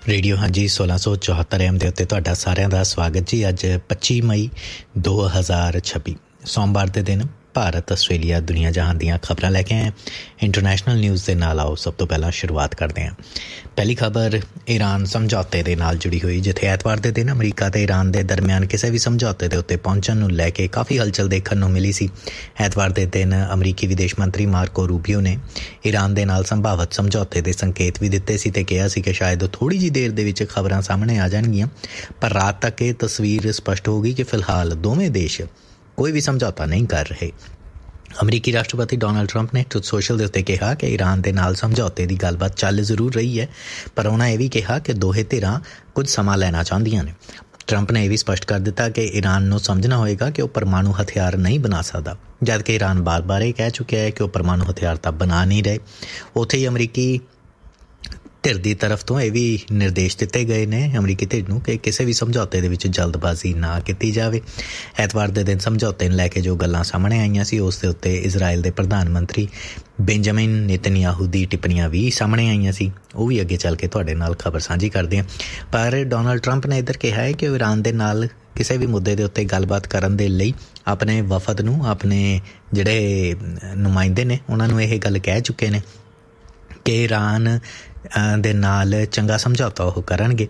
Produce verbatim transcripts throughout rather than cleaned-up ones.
Radio ਹਾਂਜੀ ਸੋਲਾਂ ਸੌ ਚੌਹੱਤਰ ਐਮ ਦੇ ਉੱਤੇ ਤੁਹਾਡਾ ਸਾਰਿਆਂ ਦਾ ਸਵਾਗਤ ਜੀ। ਅੱਜ ਪੱਚੀ ਮਈ ਦੋ ਹਜ਼ਾਰ ਛੱਬੀ ਸੋਮਵਾਰ ਦੇ ਦਿਨ ਭਾਰਤ ਆਸਟ੍ਰੇਲੀਆ ਦੁਨੀਆ ਜਹਾਨ ਦੀਆਂ ਖਬਰਾਂ ਲੈ ਕੇ ਆਏ ਇੰਟਰਨੈਸ਼ਨਲ ਨਿਊਜ਼ ਦੇ ਨਾਲ। ਆਓ ਸਭ ਤੋਂ ਪਹਿਲਾਂ ਸ਼ੁਰੂਆਤ ਕਰਦੇ ਹਾਂ। ਪਹਿਲੀ ਖਬਰ ਈਰਾਨ ਸਮਝੌਤੇ ਦੇ ਨਾਲ ਜੁੜੀ ਹੋਈ, ਜਿੱਥੇ ਐਤਵਾਰ ਦੇ ਦਿਨ ਅਮਰੀਕਾ ਤੇ ਈਰਾਨ ਦੇ ਦਰਮਿਆਨ ਕਿਸੇ ਵੀ ਸਮਝੌਤੇ ਦੇ ਉੱਤੇ ਪਹੁੰਚਣ ਨੂੰ ਲੈ ਕੇ ਕਾਫੀ ਹਲਚਲ ਦੇਖਣ ਨੂੰ ਮਿਲੀ ਸੀ। ਐਤਵਾਰ ਦੇ ਦਿਨ ਅਮਰੀਕੀ ਵਿਦੇਸ਼ ਮੰਤਰੀ ਮਾਰਕੋ ਰੂਬੀਓ ਨੇ ਈਰਾਨ ਦੇ ਨਾਲ ਸੰਭਾਵਤ ਸਮਝੌਤੇ ਦੇ ਸੰਕੇਤ ਵੀ ਦਿੱਤੇ ਸੀ ਤੇ ਕਿਹਾ ਸੀ ਕਿ ਸ਼ਾਇਦ ਥੋੜ੍ਹੀ ਜਿਹੀ ਦੇਰ ਦੇ ਵਿੱਚ ਖਬਰਾਂ ਸਾਹਮਣੇ ਆ ਜਾਣਗੀਆਂ, ਪਰ ਰਾਤ ਤੱਕ ਇਹ ਤਸਵੀਰ ਸਪਸ਼ਟ ਹੋ ਗਈ ਕਿ ਫਿਲਹਾਲ ਦੋਵੇਂ ਦੇਸ਼ ਕੋਈ ਵੀ ਸਮਝੌਤਾ ਨਹੀਂ ਕਰ ਰਹੇ। ਅਮਰੀਕੀ ਰਾਸ਼ਟਰਪਤੀ ਡੋਨਾਲਡ ਟਰੰਪ ਨੇ ਟਰੂਥ ਸੋਸ਼ਲ ਦੇ ਉੱਤੇ ਕਿਹਾ ਕਿ ਈਰਾਨ ਦੇ ਨਾਲ ਸਮਝੌਤੇ ਦੀ ਗੱਲਬਾਤ ਚੱਲ ਜ਼ਰੂਰ ਰਹੀ ਹੈ, ਪਰ ਉਹਨਾਂ ਇਹ ਵੀ ਕਿਹਾ ਕਿ ਦੋਹੇ ਧਿਰਾਂ ਕੁਝ ਸਮਾਂ ਲੈਣਾ ਚਾਹੁੰਦੀਆਂ ਨੇ। ਟਰੰਪ ਨੇ ਇਹ ਵੀ ਸਪਸ਼ਟ ਕਰ ਦਿੱਤਾ ਕਿ ਈਰਾਨ ਨੂੰ ਸਮਝਣਾ ਹੋਏਗਾ ਕਿ ਉਹ ਪਰਮਾਣੂ ਹਥਿਆਰ ਨਹੀਂ ਬਣਾ ਸਕਦਾ, ਜਦਕਿ ਈਰਾਨ ਬਾਰ-ਬਾਰ ਇਹ ਕਹਿ ਚੁੱਕਿਆ ਹੈ ਕਿ ਉਹ ਪਰਮਾਣੂ ਹਥਿਆਰ ਤਾਂ ਬਣਾ ਨਹੀਂ ਰਹੇ। ਉੱਥੇ ਹੀ ਅਮਰੀਕੀ ਧਿਰ ਦੀ ਤਰਫ ਤੋਂ ਇਹ ਵੀ ਨਿਰਦੇਸ਼ ਦਿੱਤੇ ਗਏ ਨੇ ਅਮਰੀਕੀ ਧਿਰ ਨੂੰ ਕਿ ਕਿਸੇ ਵੀ ਸਮਝੌਤੇ ਦੇ ਵਿੱਚ ਜਲਦਬਾਜ਼ੀ ਨਾ ਕੀਤੀ ਜਾਵੇ। ਐਤਵਾਰ ਦੇ ਦਿਨ ਸਮਝੌਤੇ ਨੂੰ ਲੈ ਕੇ ਜੋ ਗੱਲਾਂ ਸਾਹਮਣੇ ਆਈਆਂ ਸੀ, ਉਸ ਦੇ ਉੱਤੇ ਇਜ਼ਰਾਈਲ ਦੇ ਪ੍ਰਧਾਨ ਮੰਤਰੀ ਬੈਂਜਾਮਿਨ ਨੇਤਨਯਾਹੂ ਦੀ ਟਿੱਪਣੀਆਂ ਵੀ ਸਾਹਮਣੇ ਆਈਆਂ ਸੀ। ਉਹ ਵੀ ਅੱਗੇ ਚੱਲ ਕੇ ਤੁਹਾਡੇ ਨਾਲ ਖਬਰ ਸਾਂਝੀ ਕਰਦੇ ਹਾਂ। ਪਰ ਡੋਨਾਲਡ ਟਰੰਪ ਨੇ ਇੱਧਰ ਕਿਹਾ ਹੈ ਕਿ ਉਹ ਈਰਾਨ ਦੇ ਨਾਲ ਕਿਸੇ ਵੀ ਮੁੱਦੇ ਦੇ ਉੱਤੇ ਗੱਲਬਾਤ ਕਰਨ ਦੇ ਲਈ ਆਪਣੇ ਵਫਦ ਨੂੰ, ਆਪਣੇ ਜਿਹੜੇ ਨੁਮਾਇੰਦੇ ਨੇ, ਉਹਨਾਂ ਨੂੰ ਇਹ ਗੱਲ ਕਹਿ ਚੁੱਕੇ ਨੇ ਕਿ ਈਰਾਨ ਦੇ ਨਾਲ ਚੰਗਾ ਸਮਝੌਤਾ ਉਹ ਕਰਨਗੇ।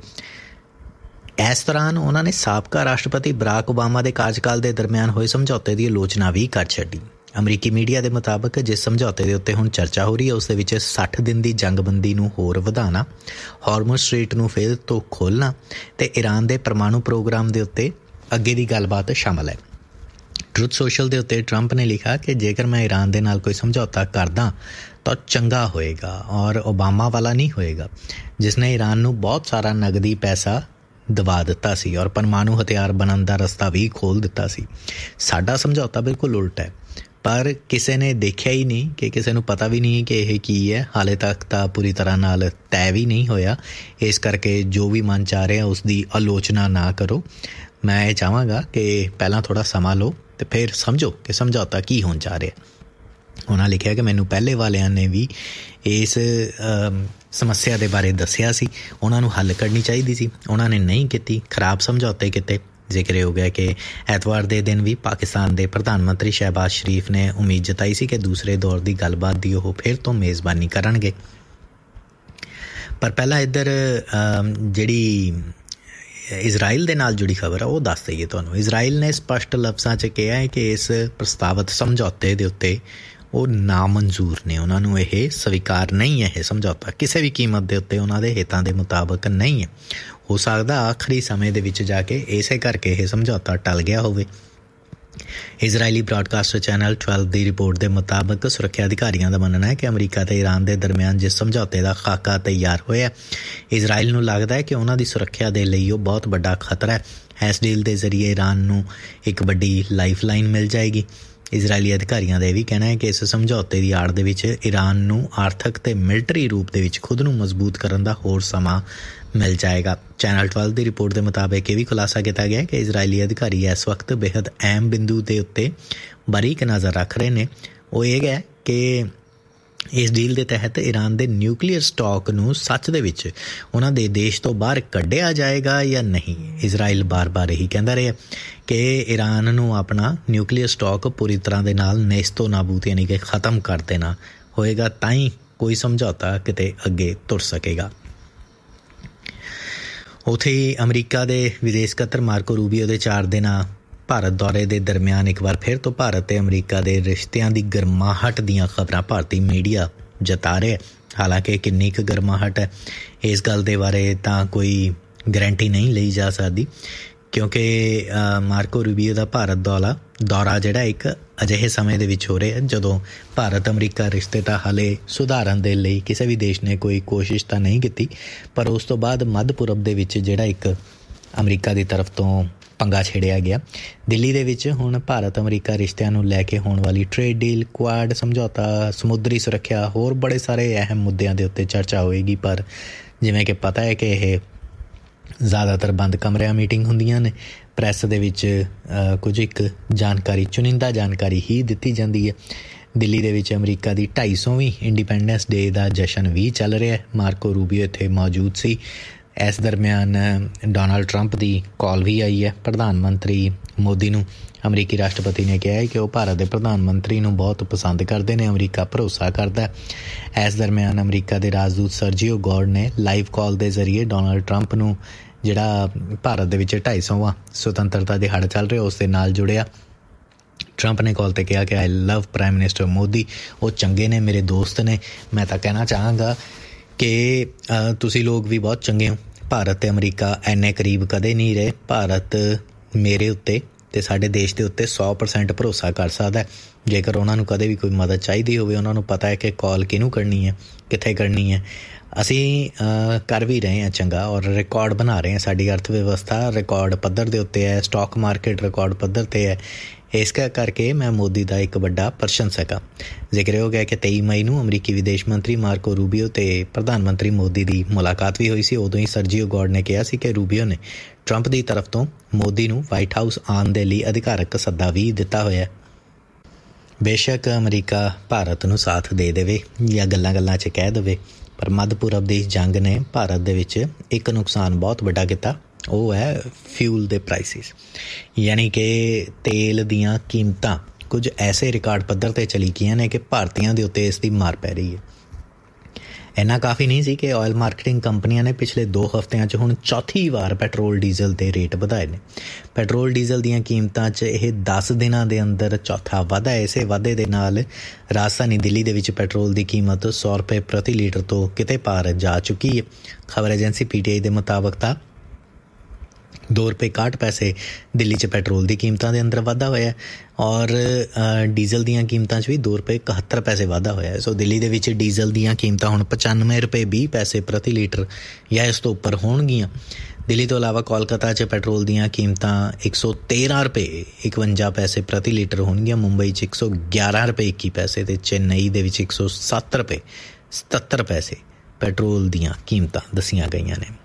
ਇਸ ਦੌਰਾਨ ਉਹਨਾਂ ਨੇ ਸਾਬਕਾ ਰਾਸ਼ਟਰਪਤੀ ਬਰਾਕ ਓਬਾਮਾ ਦੇ ਕਾਰਜਕਾਲ ਦੇ ਦਰਮਿਆਨ ਹੋਏ ਸਮਝੌਤੇ ਦੀ ਆਲੋਚਨਾ ਵੀ ਕਰ ਛੱਡੀ। ਅਮਰੀਕੀ ਮੀਡੀਆ ਦੇ ਮੁਤਾਬਕ ਜਿਸ ਸਮਝੌਤੇ ਦੇ ਉੱਤੇ ਹੁਣ ਚਰਚਾ ਹੋ ਰਹੀ ਹੈ, ਉਸ ਦੇ ਵਿੱਚ ਸੱਠ ਦਿਨ ਦੀ ਜੰਗਬੰਦੀ ਨੂੰ ਹੋਰ ਵਧਾਉਣਾ, ਹਾਰਮੁਜ਼ ਸਟ੍ਰੀਟ ਨੂੰ ਫਿਰ ਤੋਂ ਖੋਲ੍ਹਣਾ ਤੇ ਈਰਾਨ ਦੇ ਪਰਮਾਣੂ ਪ੍ਰੋਗਰਾਮ ਦੇ ਉੱਤੇ ਅੱਗੇ ਦੀ ਗੱਲਬਾਤ ਸ਼ਾਮਲ ਹੈ। ਟਰੂਥ ਸੋਸ਼ਲ ਦੇ ਉੱਤੇ ਟਰੰਪ ਨੇ ਲਿਖਿਆ ਕਿ ਜੇਕਰ ਮੈਂ ਈਰਾਨ ਦੇ ਨਾਲ ਕੋਈ ਸਮਝੌਤਾ ਕਰਦਾ ਤਾਂ ਚੰਗਾ ਹੋਏਗਾ ਔਰ ਓਬਾਮਾ ਵਾਲਾ ਨਹੀਂ ਹੋਏਗਾ, ਜਿਸ ਨੇ ਈਰਾਨ ਨੂੰ ਬਹੁਤ ਸਾਰਾ ਨਗਦੀ ਪੈਸਾ ਦਵਾ ਦਿੱਤਾ ਸੀ ਔਰ ਪਰਮਾਣੂ ਹਥਿਆਰ ਬਣਨ ਦਾ ਰਸਤਾ ਵੀ ਖੋਲ੍ਹ ਦਿੱਤਾ ਸੀ। ਸਾਡਾ ਸਮਝੌਤਾ ਬਿਲਕੁਲ ਉਲਟ ਹੈ, ਪਰ ਕਿਸੇ ਨੇ ਦੇਖਿਆ ਹੀ ਨਹੀਂ ਕਿ ਕਿਸੇ ਨੂੰ ਪਤਾ ਵੀ ਨਹੀਂ ਕਿ ਇਹ ਕੀ ਹੈ। ਹਾਲੇ ਤੱਕ ਤਾਂ ਪੂਰੀ ਤਰ੍ਹਾਂ ਨਾਲ ਤੈਅ ਵੀ ਨਹੀਂ ਹੋਇਆ, ਇਸ ਕਰਕੇ ਜੋ ਵੀ ਮਨ ਚਾਹ ਰਿਹਾ ਉਸ ਦੀ ਆਲੋਚਨਾ ਨਾ ਕਰੋ। ਮੈਂ ਇਹ ਚਾਹਾਂਗਾ ਕਿ ਪਹਿਲਾਂ ਥੋੜ੍ਹਾ ਸਮਾਂ ਲਓ ਅਤੇ ਫਿਰ ਸਮਝੋ ਕਿ ਸਮਝੌਤਾ ਕੀ ਹੋਣ ਜਾ ਰਿਹਾ। ਉਹਨਾਂ ਲਿਖਿਆ ਕਿ ਮੈਨੂੰ ਪਹਿਲੇ ਵਾਲਿਆਂ ਨੇ ਵੀ ਇਸ ਸਮੱਸਿਆ ਦੇ ਬਾਰੇ ਦੱਸਿਆ ਸੀ, ਉਹਨਾਂ ਨੂੰ ਹੱਲ ਕਰਨੀ ਚਾਹੀਦੀ ਸੀ, ਉਹਨਾਂ ਨੇ ਨਹੀਂ ਕੀਤੀ, ਖਰਾਬ ਸਮਝੌਤੇ ਕੀਤੇ। ਜ਼ਿਕਰ ਹੋ ਗਿਆ ਕਿ ਐਤਵਾਰ ਦੇ ਦਿਨ ਵੀ ਪਾਕਿਸਤਾਨ ਦੇ ਪ੍ਰਧਾਨ ਮੰਤਰੀ ਸ਼ਹਿਬਾਜ਼ ਸ਼ਰੀਫ ਨੇ ਉਮੀਦ ਜਤਾਈ ਸੀ ਕਿ ਦੂਸਰੇ ਦੌਰ ਦੀ ਗੱਲਬਾਤ ਦੀ ਉਹ ਫਿਰ ਤੋਂ ਮੇਜ਼ਬਾਨੀ ਕਰਨਗੇ। ਪਰ ਪਹਿਲਾਂ ਇੱਧਰ ਜਿਹੜੀ ਇਜ਼ਰਾਈਲ ਦੇ ਨਾਲ ਜੁੜੀ ਖਬਰ ਆ ਉਹ ਦੱਸ ਦਈਏ ਤੁਹਾਨੂੰ। ਇਜ਼ਰਾਈਲ ਨੇ ਸਪਸ਼ਟ ਲਫ਼ਜ਼ਾਂ 'ਚ ਕਿਹਾ ਹੈ ਕਿ ਇਸ ਪ੍ਰਸਤਾਵਿਤ ਸਮਝੌਤੇ ਦੇ ਉੱਤੇ ਉਹ ਨਾਮਨਜ਼ੂਰ ਨੇ, ਉਹਨਾਂ ਨੂੰ ਇਹ ਸਵੀਕਾਰ ਨਹੀਂ ਹੈ। ਇਹ ਸਮਝੌਤਾ ਕਿਸੇ ਵੀ ਕੀਮਤ ਦੇ ਉੱਤੇ ਉਹਨਾਂ ਦੇ ਹਿੱਤਾਂ ਦੇ ਮੁਤਾਬਕ ਨਹੀਂ ਹੈ। ਹੋ ਸਕਦਾ ਆਖਰੀ ਸਮੇਂ ਦੇ ਵਿੱਚ ਜਾ ਕੇ ਇਸੇ ਕਰਕੇ ਇਹ ਸਮਝੌਤਾ ਟਲ ਗਿਆ ਹੋਵੇ। ਇਜ਼ਰਾਈਲੀ ਬ੍ਰਾਡਕਾਸਟਰ ਚੈਨਲ ਟਵੈਲਵ ਦੀ ਰਿਪੋਰਟ ਦੇ ਮੁਤਾਬਕ ਸੁਰੱਖਿਆ ਅਧਿਕਾਰੀਆਂ ਦਾ ਮੰਨਣਾ ਹੈ ਕਿ ਅਮਰੀਕਾ ਅਤੇ ਈਰਾਨ ਦੇ ਦਰਮਿਆਨ ਜਿਸ ਸਮਝੌਤੇ ਦਾ ਖਾਕਾ ਤਿਆਰ ਹੋਇਆ, ਇਜ਼ਰਾਈਲ ਨੂੰ ਲੱਗਦਾ ਹੈ ਕਿ ਉਹਨਾਂ ਦੀ ਸੁਰੱਖਿਆ ਦੇ ਲਈ ਉਹ ਬਹੁਤ ਵੱਡਾ ਖਤਰਾ ਹੈ। ਇਸ ਡੀਲ ਦੇ ਜ਼ਰੀਏ ਈਰਾਨ ਨੂੰ ਇੱਕ ਵੱਡੀ ਲਾਈਫ ਲਾਈਨ ਮਿਲ ਜਾਏਗੀ। ਇਜ਼ਰਾਈਲੀ ਅਧਿਕਾਰੀਆਂ ਦਾ ਇਹ ਵੀ ਕਹਿਣਾ ਹੈ ਕਿ ਇਸ ਸਮਝੌਤੇ ਦੀ ਆੜ ਦੇ ਵਿੱਚ ਈਰਾਨ ਨੂੰ ਆਰਥਿਕ ਤੇ ਮਿਲਟਰੀ ਰੂਪ ਦੇ ਵਿੱਚ ਖੁਦ ਨੂੰ ਮਜ਼ਬੂਤ ਕਰਨ ਦਾ ਹੋਰ ਸਮਾਂ ਮਿਲ ਜਾਏਗਾ। ਚੈਨਲ ਟਵੈਲਵ ਦੀ ਰਿਪੋਰਟ ਦੇ ਮੁਤਾਬਕ ਇਹ ਵੀ ਖੁਲਾਸਾ ਕੀਤਾ ਗਿਆ ਕਿ ਇਜ਼ਰਾਈਲੀ ਅਧਿਕਾਰੀ ਇਸ ਵਕਤ ਬੇਹੱਦ ਅਹਿਮ ਬਿੰਦੂ ਦੇ ਉੱਤੇ ਬਾਰੀਕ ਨਜ਼ਰ ਰੱਖ ਰਹੇ ਨੇ। ਉਹ ਇਹ ਹੈ ਕਿ ਇਸ ਡੀਲ ਦੇ ਤਹਿਤ ਈਰਾਨ ਦੇ ਨਿਊਕਲੀਅਰ ਸਟਾਕ ਨੂੰ ਸੱਚ ਦੇ ਵਿੱਚ ਉਹਨਾਂ ਦੇ ਦੇਸ਼ ਤੋਂ ਬਾਹਰ ਕੱਢਿਆ ਜਾਏਗਾ ਜਾਂ ਨਹੀਂ। ਇਜ਼ਰਾਈਲ ਬਾਰ-ਬਾਰ ਇਹੀ ਕਹਿੰਦਾ ਰਿਹਾ ਕਿ ਈਰਾਨ ਨੂੰ ਆਪਣਾ ਨਿਊਕਲੀਅਰ ਸਟਾਕ ਪੂਰੀ ਤਰ੍ਹਾਂ ਦੇ ਨਾਲ ਨੇਸਤੋ ਨਾਬੂਦ ਯਾਨੀ ਕਿ ਖ਼ਤਮ ਕਰ ਦੇਣਾ ਹੋਏਗਾ, ਤਾਂ ਹੀ ਕੋਈ ਸਮਝੌਤਾ ਕਿਤੇ ਅੱਗੇ ਤੁਰ ਸਕੇਗਾ। ਉੱਥੇ ਹੀ ਅਮਰੀਕਾ ਦੇ ਵਿਦੇਸ਼ ਸਕੱਤਰ ਮਾਰਕੋ ਰੂਬੀਓ ਦੇ ਚਾਰ ਦਿਨਾਂ ਭਾਰਤ ਦੌਰੇ ਦੇ ਦਰਮਿਆਨ ਇੱਕ ਵਾਰ ਫਿਰ ਤੋਂ ਭਾਰਤ ਅਤੇ ਅਮਰੀਕਾ ਦੇ ਰਿਸ਼ਤਿਆਂ ਦੀ ਗਰਮਾਹਟ ਦੀਆਂ ਖਬਰਾਂ ਭਾਰਤੀ ਮੀਡੀਆ ਜਤਾ ਰਿਹਾ। ਹਾਲਾਂਕਿ ਕਿੰਨੀ ਕੁ ਗਰਮਾਹਟ ਹੈ ਇਸ ਗੱਲ ਦੇ ਬਾਰੇ ਤਾਂ ਕੋਈ ਗਰੰਟੀ ਨਹੀਂ ਲਈ ਜਾ ਸਕਦੀ, ਕਿਉਂਕਿ ਮਾਰਕੋ ਰੂਬੀਓ ਦਾ ਭਾਰਤ ਦੌਰਾ ਦੌਰਾ ਜਿਹੜਾ ਇੱਕ ਅਜਿਹੇ ਸਮੇਂ ਦੇ ਵਿੱਚ ਹੋ ਰਿਹਾ ਜਦੋਂ ਭਾਰਤ ਅਮਰੀਕਾ ਰਿਸ਼ਤੇ ਤਾਂ ਹਾਲੇ ਸੁਧਾਰਨ ਦੇ ਲਈ ਕਿਸੇ ਵੀ ਦੇਸ਼ ਨੇ ਕੋਈ ਕੋਸ਼ਿਸ਼ ਤਾਂ ਨਹੀਂ ਕੀਤੀ, ਪਰ ਉਸ ਤੋਂ ਬਾਅਦ ਮੱਧ ਪੂਰਬ ਦੇ ਵਿੱਚ ਜਿਹੜਾ ਇੱਕ ਅਮਰੀਕਾ ਦੀ ਤਰਫ ਤੋਂ ਪੰਗਾ ਛੇੜਿਆ ਗਿਆ। ਦਿੱਲੀ ਦੇ ਵਿੱਚ ਹੁਣ ਭਾਰਤ ਅਮਰੀਕਾ ਰਿਸ਼ਤਿਆਂ ਨੂੰ ਲੈ ਕੇ ਹੋਣ ਵਾਲੀ ਟ੍ਰੇਡ ਡੀਲ, ਕੁਆਡ ਸਮਝੌਤਾ, ਸਮੁੰਦਰੀ ਸੁਰੱਖਿਆ, ਹੋਰ ਬੜੇ ਸਾਰੇ ਅਹਿਮ ਮੁੱਦਿਆਂ ਦੇ ਉੱਤੇ ਚਰਚਾ ਹੋਏਗੀ। ਪਰ ਜਿਵੇਂ ਕਿ ਪਤਾ ਹੈ ਕਿ ਇਹ ਜ਼ਿਆਦਾਤਰ ਬੰਦ ਕਮਰਿਆਂ ਮੀਟਿੰਗ ਹੁੰਦੀਆਂ ਨੇ। ਪ੍ਰੈਸ ਦੇ ਵਿੱਚ ਕੁਝ ਇੱਕ ਜਾਣਕਾਰੀ, ਚੁਣਿੰਦਾ ਜਾਣਕਾਰੀ ਹੀ ਦਿੱਤੀ ਜਾਂਦੀ ਹੈ। ਦਿੱਲੀ ਦੇ ਵਿੱਚ ਅਮਰੀਕਾ ਦੀ ਢਾਈ ਸੌਵੀਂ ਇੰਡੀਪੈਂਡੈਂਸ ਡੇ ਦਾ ਜਸ਼ਨ ਵੀ ਚੱਲ ਰਿਹਾ। ਮਾਰਕੋ ਰੂਬੀਓ ਇੱਥੇ ਮੌਜੂਦ ਸੀ। ਇਸ ਦਰਮਿਆਨ ਡੋਨਾਲਡ ਟਰੰਪ ਦੀ ਕਾਲ ਵੀ ਆਈ ਹੈ। ਪ੍ਰਧਾਨ ਮੰਤਰੀ ਮੋਦੀ ਨੂੰ ਅਮਰੀਕੀ ਰਾਸ਼ਟਰਪਤੀ ਨੇ ਕਿਹਾ ਹੈ ਕਿ ਉਹ ਭਾਰਤ ਦੇ ਪ੍ਰਧਾਨ ਮੰਤਰੀ ਨੂੰ ਬਹੁਤ ਪਸੰਦ ਕਰਦੇ ਨੇ, ਅਮਰੀਕਾ ਭਰੋਸਾ ਕਰਦਾ। ਇਸ ਦਰਮਿਆਨ ਅਮਰੀਕਾ ਦੇ ਰਾਜਦੂਤ ਸਰਜੀਓ ਗੌਰਡ ਨੇ ਲਾਈਵ ਕਾਲ ਦੇ ਜ਼ਰੀਏ ਡੋਨਾਲਡ ਟਰੰਪ ਨੂੰ ਜਿਹੜਾ ਭਾਰਤ ਦੇ ਵਿੱਚ ਢਾਈ ਸੌਵਾਂ ਸੁਤੰਤਰਤਾ ਦਿਹਾੜਾ ਚੱਲ ਰਿਹਾ ਉਸ ਦੇ ਨਾਲ ਜੁੜਿਆ। ਟਰੰਪ ਨੇ ਕਾਲ 'ਤੇ ਕਿਹਾ ਕਿ ਆਈ ਲਵ ਪ੍ਰਾਈਮ ਮਿਨਿਸਟਰ ਮੋਦੀ, ਉਹ ਚੰਗੇ ਨੇ, ਮੇਰੇ ਦੋਸਤ ਨੇ। ਮੈਂ ਤਾਂ ਕਹਿਣਾ ਚਾਹਾਂਗਾ ਕਿ ਤੁਸੀਂ ਲੋਕ ਵੀ ਬਹੁਤ ਚੰਗੇ ਹੋ। ਭਾਰਤ ਅਤੇ ਅਮਰੀਕਾ ਇੰਨੇ ਕਰੀਬ ਕਦੇ ਨਹੀਂ ਰਹੇ। ਭਾਰਤ ਮੇਰੇ ਉੱਤੇ ਅਤੇ ਸਾਡੇ ਦੇਸ਼ ਦੇ ਉੱਤੇ ਸੌ ਪਰਸੈਂਟ ਭਰੋਸਾ ਕਰ ਸਕਦਾ। ਜੇਕਰ ਉਹਨਾਂ ਨੂੰ ਕਦੇ ਵੀ ਕੋਈ ਮਦਦ ਚਾਹੀਦੀ ਹੋਵੇ, ਉਹਨਾਂ ਨੂੰ ਪਤਾ ਹੈ ਕਿ ਕਾਲ ਕਿਹਨੂੰ ਕਰਨੀ ਹੈ, ਕਿੱਥੇ ਕਰਨੀ ਹੈ। ਅਸੀਂ ਕਰ ਵੀ ਰਹੇ ਹਾਂ ਚੰਗਾ, ਔਰ ਰਿਕਾਰਡ ਬਣਾ ਰਹੇ ਹਾਂ। ਸਾਡੀ ਅਰਥ ਵਿਵਸਥਾ ਰਿਕਾਰਡ ਪੱਧਰ ਦੇ ਉੱਤੇ ਹੈ, ਸਟਾਕ ਮਾਰਕੀਟ ਰਿਕਾਰਡ ਪੱਧਰ 'ਤੇ ਹੈ। ਇਸ ਕਰਕੇ ਮੈਂ ਮੋਦੀ ਦਾ ਇੱਕ ਵੱਡਾ ਪ੍ਰਸ਼ੰਸਕ ਹਾਂ। ਜ਼ਿਕਰ ਹੋ ਗਿਆ ਕਿ ਤੇਈ ਮਈ ਨੂੰ ਅਮਰੀਕੀ ਵਿਦੇਸ਼ ਮੰਤਰੀ ਮਾਰਕੋ ਰੂਬੀਓ ਅਤੇ ਪ੍ਰਧਾਨ ਮੰਤਰੀ ਮੋਦੀ ਦੀ ਮੁਲਾਕਾਤ ਵੀ ਹੋਈ ਸੀ। ਉਦੋਂ ਹੀ ਸਰਜੀਓ ਗੌਰਡ ਨੇ ਕਿਹਾ ਸੀ ਕਿ ਰੂਬੀਓ ਨੇ ਟਰੰਪ ਦੀ ਤਰਫ ਤੋਂ ਮੋਦੀ ਨੂੰ ਵਾਈਟ ਹਾਊਸ ਆਉਣ ਦੇ ਲਈ ਅਧਿਕਾਰਕ ਸੱਦਾ ਵੀ ਦਿੱਤਾ ਹੋਇਆ। ਬੇਸ਼ੱਕ ਅਮਰੀਕਾ ਭਾਰਤ ਨੂੰ ਸਾਥ ਦੇ ਦੇਵੇ ਜਾਂ ਗੱਲਾਂ ਗੱਲਾਂ 'ਚ ਕਹਿ ਦੇਵੇ, ਪਰ ਮੱਧ ਪੂਰਬ ਦੀ ਜੰਗ ਨੇ ਭਾਰਤ ਦੇ ਵਿੱਚ ਇੱਕ ਨੁਕਸਾਨ ਬਹੁਤ ਵੱਡਾ ਕੀਤਾ। ਉਹ ਹੈ ਫਿਊਲ ਦੇ ਪ੍ਰਾਈਸਿਸ, ਯਾਨੀ ਕਿ ਤੇਲ ਦੀਆਂ ਕੀਮਤਾਂ ਕੁਝ ਐਸੇ ਰਿਕਾਰਡ ਪੱਧਰ 'ਤੇ ਚਲੀ ਗਈਆਂ ਨੇ ਕਿ ਭਾਰਤੀਆਂ ਦੇ ਉੱਤੇ ਇਸ ਦੀ ਮਾਰ ਪੈ ਰਹੀ ਹੈ। ਇੰਨਾ ਕਾਫੀ ਨਹੀਂ ਸੀ ਕਿ ਆਇਲ ਮਾਰਕੀਟਿੰਗ ਕੰਪਨੀਆਂ ਨੇ ਪਿਛਲੇ ਦੋ ਹਫ਼ਤਿਆਂ 'ਚ ਹੁਣ ਚੌਥੀ ਵਾਰ ਪੈਟਰੋਲ ਡੀਜ਼ਲ ਦੇ ਰੇਟ ਵਧਾਏ ਨੇ। ਪੈਟਰੋਲ ਡੀਜ਼ਲ ਦੀਆਂ ਕੀਮਤਾਂ 'ਚ ਇਹ ਦਸ ਦਿਨਾਂ ਦੇ ਅੰਦਰ ਚੌਥਾ ਵਾਧਾ ਹੈ। ਇਸੇ ਵਾਧੇ ਦੇ ਨਾਲ ਰਾਜਧਾਨੀ ਦਿੱਲੀ ਦੇ ਵਿੱਚ ਪੈਟਰੋਲ ਦੀ ਕੀਮਤ ਸੌ ਰੁਪਏ ਪ੍ਰਤੀ ਲੀਟਰ ਤੋਂ ਕਿਤੇ ਪਾਰ ਜਾ ਚੁੱਕੀ ਹੈ। ਖਬਰ ਏਜੰਸੀ ਪੀ ਟੀ ਆਈ ਦੇ ਮੁਤਾਬਕ ਤਾਂ ਦੋ ਰੁਪਏ ਇਕਾਹਠ ਪੈਸੇ ਦਿੱਲੀ 'ਚ ਪੈਟਰੋਲ ਦੀ ਕੀਮਤਾਂ ਦੇ ਅੰਦਰ ਵਾਧਾ ਹੋਇਆ, ਔਰ ਡੀਜ਼ਲ ਦੀਆਂ ਕੀਮਤਾਂ 'ਚ ਵੀ ਦੋ ਰੁਪਏ ਇਕਹੱਤਰ ਪੈਸੇ ਵਾਧਾ ਹੋਇਆ। ਸੋ ਦਿੱਲੀ ਦੇ ਵਿੱਚ ਡੀਜ਼ਲ ਦੀਆਂ ਕੀਮਤਾਂ ਹੁਣ ਪਚਾਨਵੇਂ ਰੁਪਏ ਵੀਹ ਪੈਸੇ ਪ੍ਰਤੀ ਲੀਟਰ ਜਾਂ ਇਸ ਤੋਂ ਉੱਪਰ ਹੋਣਗੀਆਂ। ਦਿੱਲੀ ਤੋਂ ਇਲਾਵਾ ਕੋਲਕਾਤਾ 'ਚ ਪੈਟਰੋਲ ਦੀਆਂ ਕੀਮਤਾਂ ਇੱਕ ਸੌ ਤੇਰ੍ਹਾਂ ਰੁਪਏ ਇਕਵੰਜਾ ਪੈਸੇ ਪ੍ਰਤੀ ਲੀਟਰ ਹੋਣਗੀਆਂ। ਮੁੰਬਈ 'ਚ ਇੱਕ ਸੌ ਗਿਆਰਾਂ ਰੁਪਏ ਇੱਕੀ ਪੈਸੇ ਅਤੇ ਚੇਨਈ ਦੇ ਵਿੱਚ ਇੱਕ ਸੌ ਸੱਤ ਰੁਪਏ ਸਤੱਤਰ ਪੈਸੇ ਪੈਟਰੋਲ ਦੀਆਂ ਕੀਮਤਾਂ ਦੱਸੀਆਂ ਗਈਆਂ ਨੇ।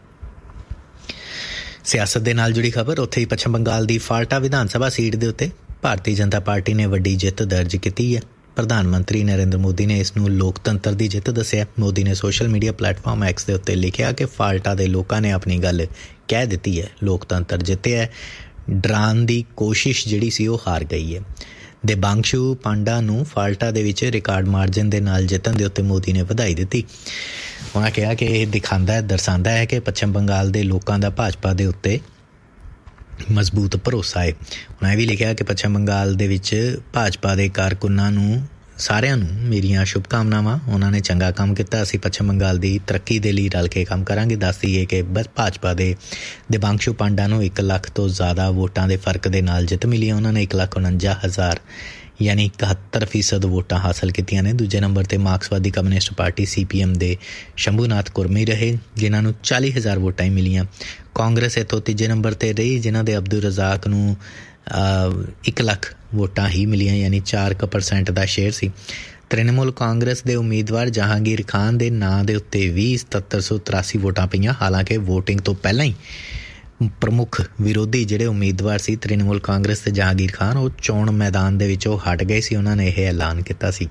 ਸਿਆਸਤ ਦੇ ਨਾਲ ਜੁੜੀ ਖਬਰ, ਉੱਥੇ ਹੀ ਪੱਛਮ ਬੰਗਾਲ ਦੀ ਫਾਲਟਾ ਵਿਧਾਨ ਸਭਾ ਸੀਟ ਦੇ ਉੱਤੇ ਭਾਰਤੀ ਜਨਤਾ ਪਾਰਟੀ ਨੇ ਵੱਡੀ ਜਿੱਤ ਦਰਜ ਕੀਤੀ ਹੈ। ਪ੍ਰਧਾਨ ਮੰਤਰੀ ਨਰਿੰਦਰ ਮੋਦੀ ਨੇ ਇਸ ਨੂੰ ਲੋਕਤੰਤਰ ਦੀ ਜਿੱਤ ਦੱਸਿਆ। ਮੋਦੀ ਨੇ ਸੋਸ਼ਲ ਮੀਡੀਆ ਪਲੇਟਫਾਰਮ ਐਕਸ ਦੇ ਉੱਤੇ ਲਿਖਿਆ ਕਿ ਫਾਲਟਾ ਦੇ ਲੋਕਾਂ ਨੇ ਆਪਣੀ ਗੱਲ ਕਹਿ ਦਿੱਤੀ ਹੈ, ਲੋਕਤੰਤਰ ਜਿੱਤਿਆ। ਡਰਾਉਣ ਦੀ ਕੋਸ਼ਿਸ਼ ਜਿਹੜੀ ਸੀ ਉਹ ਹਾਰ ਗਈ ਹੈ। ਦੇਬਾਂਸ਼ੂ ਪਾਂਡਾ ਨੂੰ ਫਾਲਟਾ ਦੇ ਵਿੱਚ ਰਿਕਾਰਡ ਮਾਰਜਨ ਦੇ ਨਾਲ ਜਿੱਤਣ ਦੇ ਉੱਤੇ ਮੋਦੀ ਨੇ ਵਧਾਈ ਦਿੱਤੀ। ਉਹਨਾਂ ਕਿਹਾ ਕਿ ਇਹ ਦਿਖਾਉਂਦਾ ਹੈ ਦਰਸਾਉਂਦਾ ਹੈ ਕਿ ਪੱਛਮ ਬੰਗਾਲ ਦੇ ਲੋਕਾਂ ਦਾ ਭਾਜਪਾ ਦੇ ਉੱਤੇ ਮਜ਼ਬੂਤ ਭਰੋਸਾ ਹੈ। ਉਹਨਾਂ ਇਹ ਵੀ ਲਿਖਿਆ ਕਿ ਪੱਛਮ ਬੰਗਾਲ ਦੇ ਵਿੱਚ ਭਾਜਪਾ ਦੇ ਕਾਰਕੁਨਾਂ ਨੂੰ ਸਾਰਿਆਂ ਨੂੰ ਮੇਰੀਆਂ ਸ਼ੁਭਕਾਮਨਾਵਾਂ, ਉਹਨਾਂ ਨੇ ਚੰਗਾ ਕੰਮ ਕੀਤਾ। ਅਸੀਂ ਪੱਛਮ ਬੰਗਾਲ ਦੀ ਤਰੱਕੀ ਦੇ ਲਈ ਰਲ ਕੇ ਕੰਮ ਕਰਾਂਗੇ। ਦੱਸ ਦਈਏ ਕਿ ਬਸ ਭਾਜਪਾ ਦੇ ਦੇਬਾਂਸ਼ੂ ਪਾਂਡਾ ਨੂੰ ਇੱਕ ਲੱਖ ਤੋਂ ਜ਼ਿਆਦਾ ਵੋਟਾਂ ਦੇ ਫਰਕ ਦੇ ਨਾਲ ਜਿੱਤ ਮਿਲੀ ਹੈ। ਉਹਨਾਂ ਨੇ ਇੱਕ ਲੱਖ ਉਣੰਜਾ ਹਜ਼ਾਰ ਯਾਨੀ ਇਕਹੱਤਰ ਫੀਸਦ ਵੋਟਾਂ ਹਾਸਲ ਕੀਤੀਆਂ ਨੇ। ਦੂਜੇ ਨੰਬਰ 'ਤੇ ਮਾਰਕਸਵਾਦੀ ਕਮਿਊਨਿਸਟ ਪਾਰਟੀ ਸੀ ਪੀ ਐਮ ਦੇ ਸ਼ੰਭੂਨਾਥ ਕੁਰਮੀ ਰਹੇ, ਜਿਨ੍ਹਾਂ ਨੂੰ ਚਾਲੀ ਹਜ਼ਾਰ ਵੋਟਾਂ ਹੀ ਮਿਲੀਆਂ। ਕਾਂਗਰਸ ਇੱਥੋਂ ਤੀਜੇ ਨੰਬਰ 'ਤੇ ਰਹੀ, ਜਿਨ੍ਹਾਂ ਦੇ ਅਬਦੁਲ ਰਜ਼ਾਕ ਨੂੰ ਇੱਕ ਲੱਖ ਵੋਟਾਂ ਹੀ ਮਿਲੀਆਂ, ਯਾਨੀ ਚਾਰ ਕੁ ਪਰਸੈਂਟ ਦਾ ਸ਼ੇਅਰ ਸੀ। ਤ੍ਰਿਣਮੂਲ ਕਾਂਗਰਸ ਦੇ ਉਮੀਦਵਾਰ ਜਹਾਂਗੀਰ ਖਾਨ ਦੇ ਨਾਂ ਦੇ ਉੱਤੇ ਵੀ ਸਤੱਤਰ ਸੌ ਤਰਾਸੀ ਵੋਟਾਂ ਪਈਆਂ। ਹਾਲਾਂਕਿ ਵੋਟਿੰਗ ਤੋਂ ਪਹਿਲਾਂ ਹੀ ਪ੍ਰਮੁੱਖ ਵਿਰੋਧੀ ਜਿਹੜੇ ਉਮੀਦਵਾਰ ਸੀ ਤ੍ਰਿਣਮੂਲ ਕਾਂਗਰਸ ਤੇ ਜਹਾਂਗੀਰ ਖਾਨ, ਉਹ ਚੋਣ ਮੈਦਾਨ ਦੇ ਵਿੱਚੋਂ ਹਟ ਗਏ ਸੀ। ਉਹਨਾਂ ਨੇ ਇਹ ਐਲਾਨ ਕੀਤਾ ਸੀ।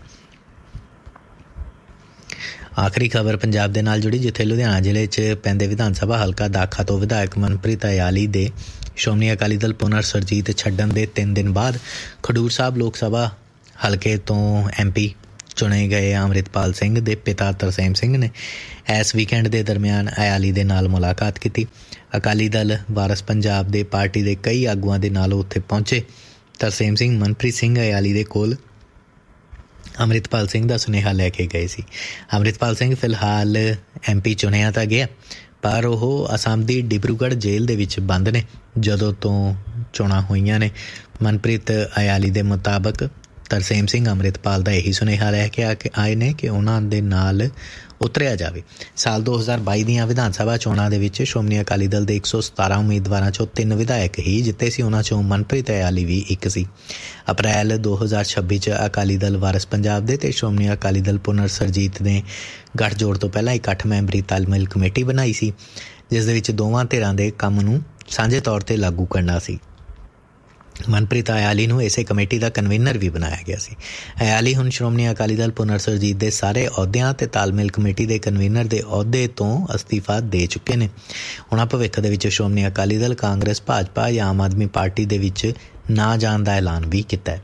ਆਖਰੀ ਖਬਰ ਪੰਜਾਬ ਦੇ ਨਾਲ ਜੁੜੀ, ਜਿੱਥੇ ਲੁਧਿਆਣਾ ਜ਼ਿਲ੍ਹੇ 'ਚ ਪੈਂਦੇ ਵਿਧਾਨ ਸਭਾ ਹਲਕਾ ਦਾਖਾ ਤੋਂ ਵਿਧਾਇਕ ਮਨਪ੍ਰੀਤ ਅਯਾਲੀ ਦੇ ਸ਼੍ਰੋਮਣੀ ਅਕਾਲੀ ਦਲ ਪੁਨਰ ਸਰਜੀਤ ਛੱਡਣ ਦੇ ਤਿੰਨ ਦਿਨ ਬਾਅਦ ਖਡੂਰ ਸਾਹਿਬ ਲੋਕ ਸਭਾ ਹਲਕੇ ਤੋਂ ਐਮ ਪੀ ਚੁਣੇ ਗਏ ਅੰਮ੍ਰਿਤਪਾਲ ਸਿੰਘ ਦੇ ਪਿਤਾ ਤਰਸੇਮ ਸਿੰਘ ਨੇ ਇਸ ਵੀਕਐਂਡ ਦੇ ਦਰਮਿਆਨ ਅਯਾਲੀ ਦੇ ਨਾਲ ਮੁਲਾਕਾਤ ਕੀਤੀ। ਅਕਾਲੀ ਦਲ ਵਾਰਸ ਪੰਜਾਬ ਦੇ ਪਾਰਟੀ ਦੇ ਕਈ ਆਗੂਆਂ ਦੇ ਨਾਲ ਉੱਥੇ ਪਹੁੰਚੇ। ਤਰਸੇਮ ਸਿੰਘ ਮਨਪ੍ਰੀਤ ਸਿੰਘ ਅਯਾਲੀ ਦੇ ਕੋਲ ਅੰਮ੍ਰਿਤਪਾਲ ਸਿੰਘ ਦਾ ਸੁਨੇਹਾ ਲੈ ਕੇ ਗਏ ਸੀ। ਅੰਮ੍ਰਿਤਪਾਲ ਸਿੰਘ ਫਿਲਹਾਲ ਐਮ ਪੀ ਚੁਣਿਆ ਤਾਂ ਗਿਆ, ਪਰ ਉਹ ਅਸਾਮ ਦੀ ਡਿਬਰੂਗੜ੍ਹ ਜੇਲ੍ਹ ਦੇ ਵਿੱਚ ਬੰਦ ਨੇ ਜਦੋਂ ਤੋਂ ਚੋਣਾਂ ਹੋਈਆਂ ਨੇ। ਮਨਪ੍ਰੀਤ ਅਯਾਲੀ ਦੇ ਮੁਤਾਬਕ ਤਰਸੇਮ ਸਿੰਘ ਅੰਮ੍ਰਿਤਪਾਲ ਦਾ ਇਹੀ ਸੁਨੇਹਾ ਲੈ ਕੇ ਆ ਕੇ ਆਏ ਨੇ ਕਿ ਉਹਨਾਂ ਦੇ ਨਾਲ ਉਤਰਿਆ ਜਾਵੇ। ਸਾਲ ਦੋ ਹਜ਼ਾਰ ਬਾਈ ਦੀਆਂ ਵਿਧਾਨ ਸਭਾ ਚੋਣਾਂ ਦੇ ਵਿੱਚ ਸ਼੍ਰੋਮਣੀ ਅਕਾਲੀ ਦਲ ਦੇ ਇੱਕ ਸੌ ਸਤਾਰਾਂ ਉਮੀਦਵਾਰਾਂ 'ਚੋਂ ਤਿੰਨ ਵਿਧਾਇਕ ਹੀ ਜਿੱਤੇ ਸੀ। ਉਹਨਾਂ 'ਚੋਂ ਮਨਪ੍ਰੀਤ ਅਯਾਲੀ ਵੀ ਇੱਕ ਸੀ। ਅਪ੍ਰੈਲ ਦੋ ਹਜ਼ਾਰ ਛੱਬੀ 'ਚ ਅਕਾਲੀ ਦਲ ਵਾਰਸ ਪੰਜਾਬ ਦੇ ਅਤੇ ਸ਼੍ਰੋਮਣੀ ਅਕਾਲੀ ਦਲ ਪੁਨਰ ਸਰਜੀਤ ਨੇ ਗੱਠਜੋੜ ਤੋਂ ਪਹਿਲਾਂ ਇੱਕ ਅੱਠ ਮੈਂਬਰੀ ਤਾਲਮੇਲ ਕਮੇਟੀ ਬਣਾਈ ਸੀ, ਜਿਸ ਦੇ ਵਿੱਚ ਦੋਵਾਂ ਧਿਰਾਂ ਦੇ ਕੰਮ ਨੂੰ ਸਾਂਝੇ ਤੌਰ 'ਤੇ ਲਾਗੂ ਕਰਨਾ ਸੀ। ਮਨਪ੍ਰੀਤ ਅਯਾਲੀ ਨੂੰ ਇਸੇ ਕਮੇਟੀ ਦਾ ਕਨਵੀਨਰ ਵੀ ਬਣਾਇਆ ਗਿਆ ਸੀ। ਅਯਾਲੀ ਹੁਣ ਸ਼੍ਰੋਮਣੀ ਅਕਾਲੀ ਦਲ ਪੁਨਰ ਸੁਰਜੀਤ ਦੇ ਸਾਰੇ ਅਹੁਦਿਆਂ ਅਤੇ ਤਾਲਮੇਲ ਕਮੇਟੀ ਦੇ ਕਨਵੀਨਰ ਦੇ ਅਹੁਦੇ ਤੋਂ ਅਸਤੀਫਾ ਦੇ ਚੁੱਕੇ ਨੇ। ਉਹਨਾਂ ਭਵਿੱਖ ਦੇ ਵਿੱਚ ਸ਼੍ਰੋਮਣੀ ਅਕਾਲੀ ਦਲ, ਕਾਂਗਰਸ, ਭਾਜਪਾ ਜਾਂ ਆਮ ਆਦਮੀ ਪਾਰਟੀ ਦੇ ਵਿੱਚ ਨਾ ਜਾਣ ਦਾ ਐਲਾਨ ਵੀ ਕੀਤਾ ਹੈ।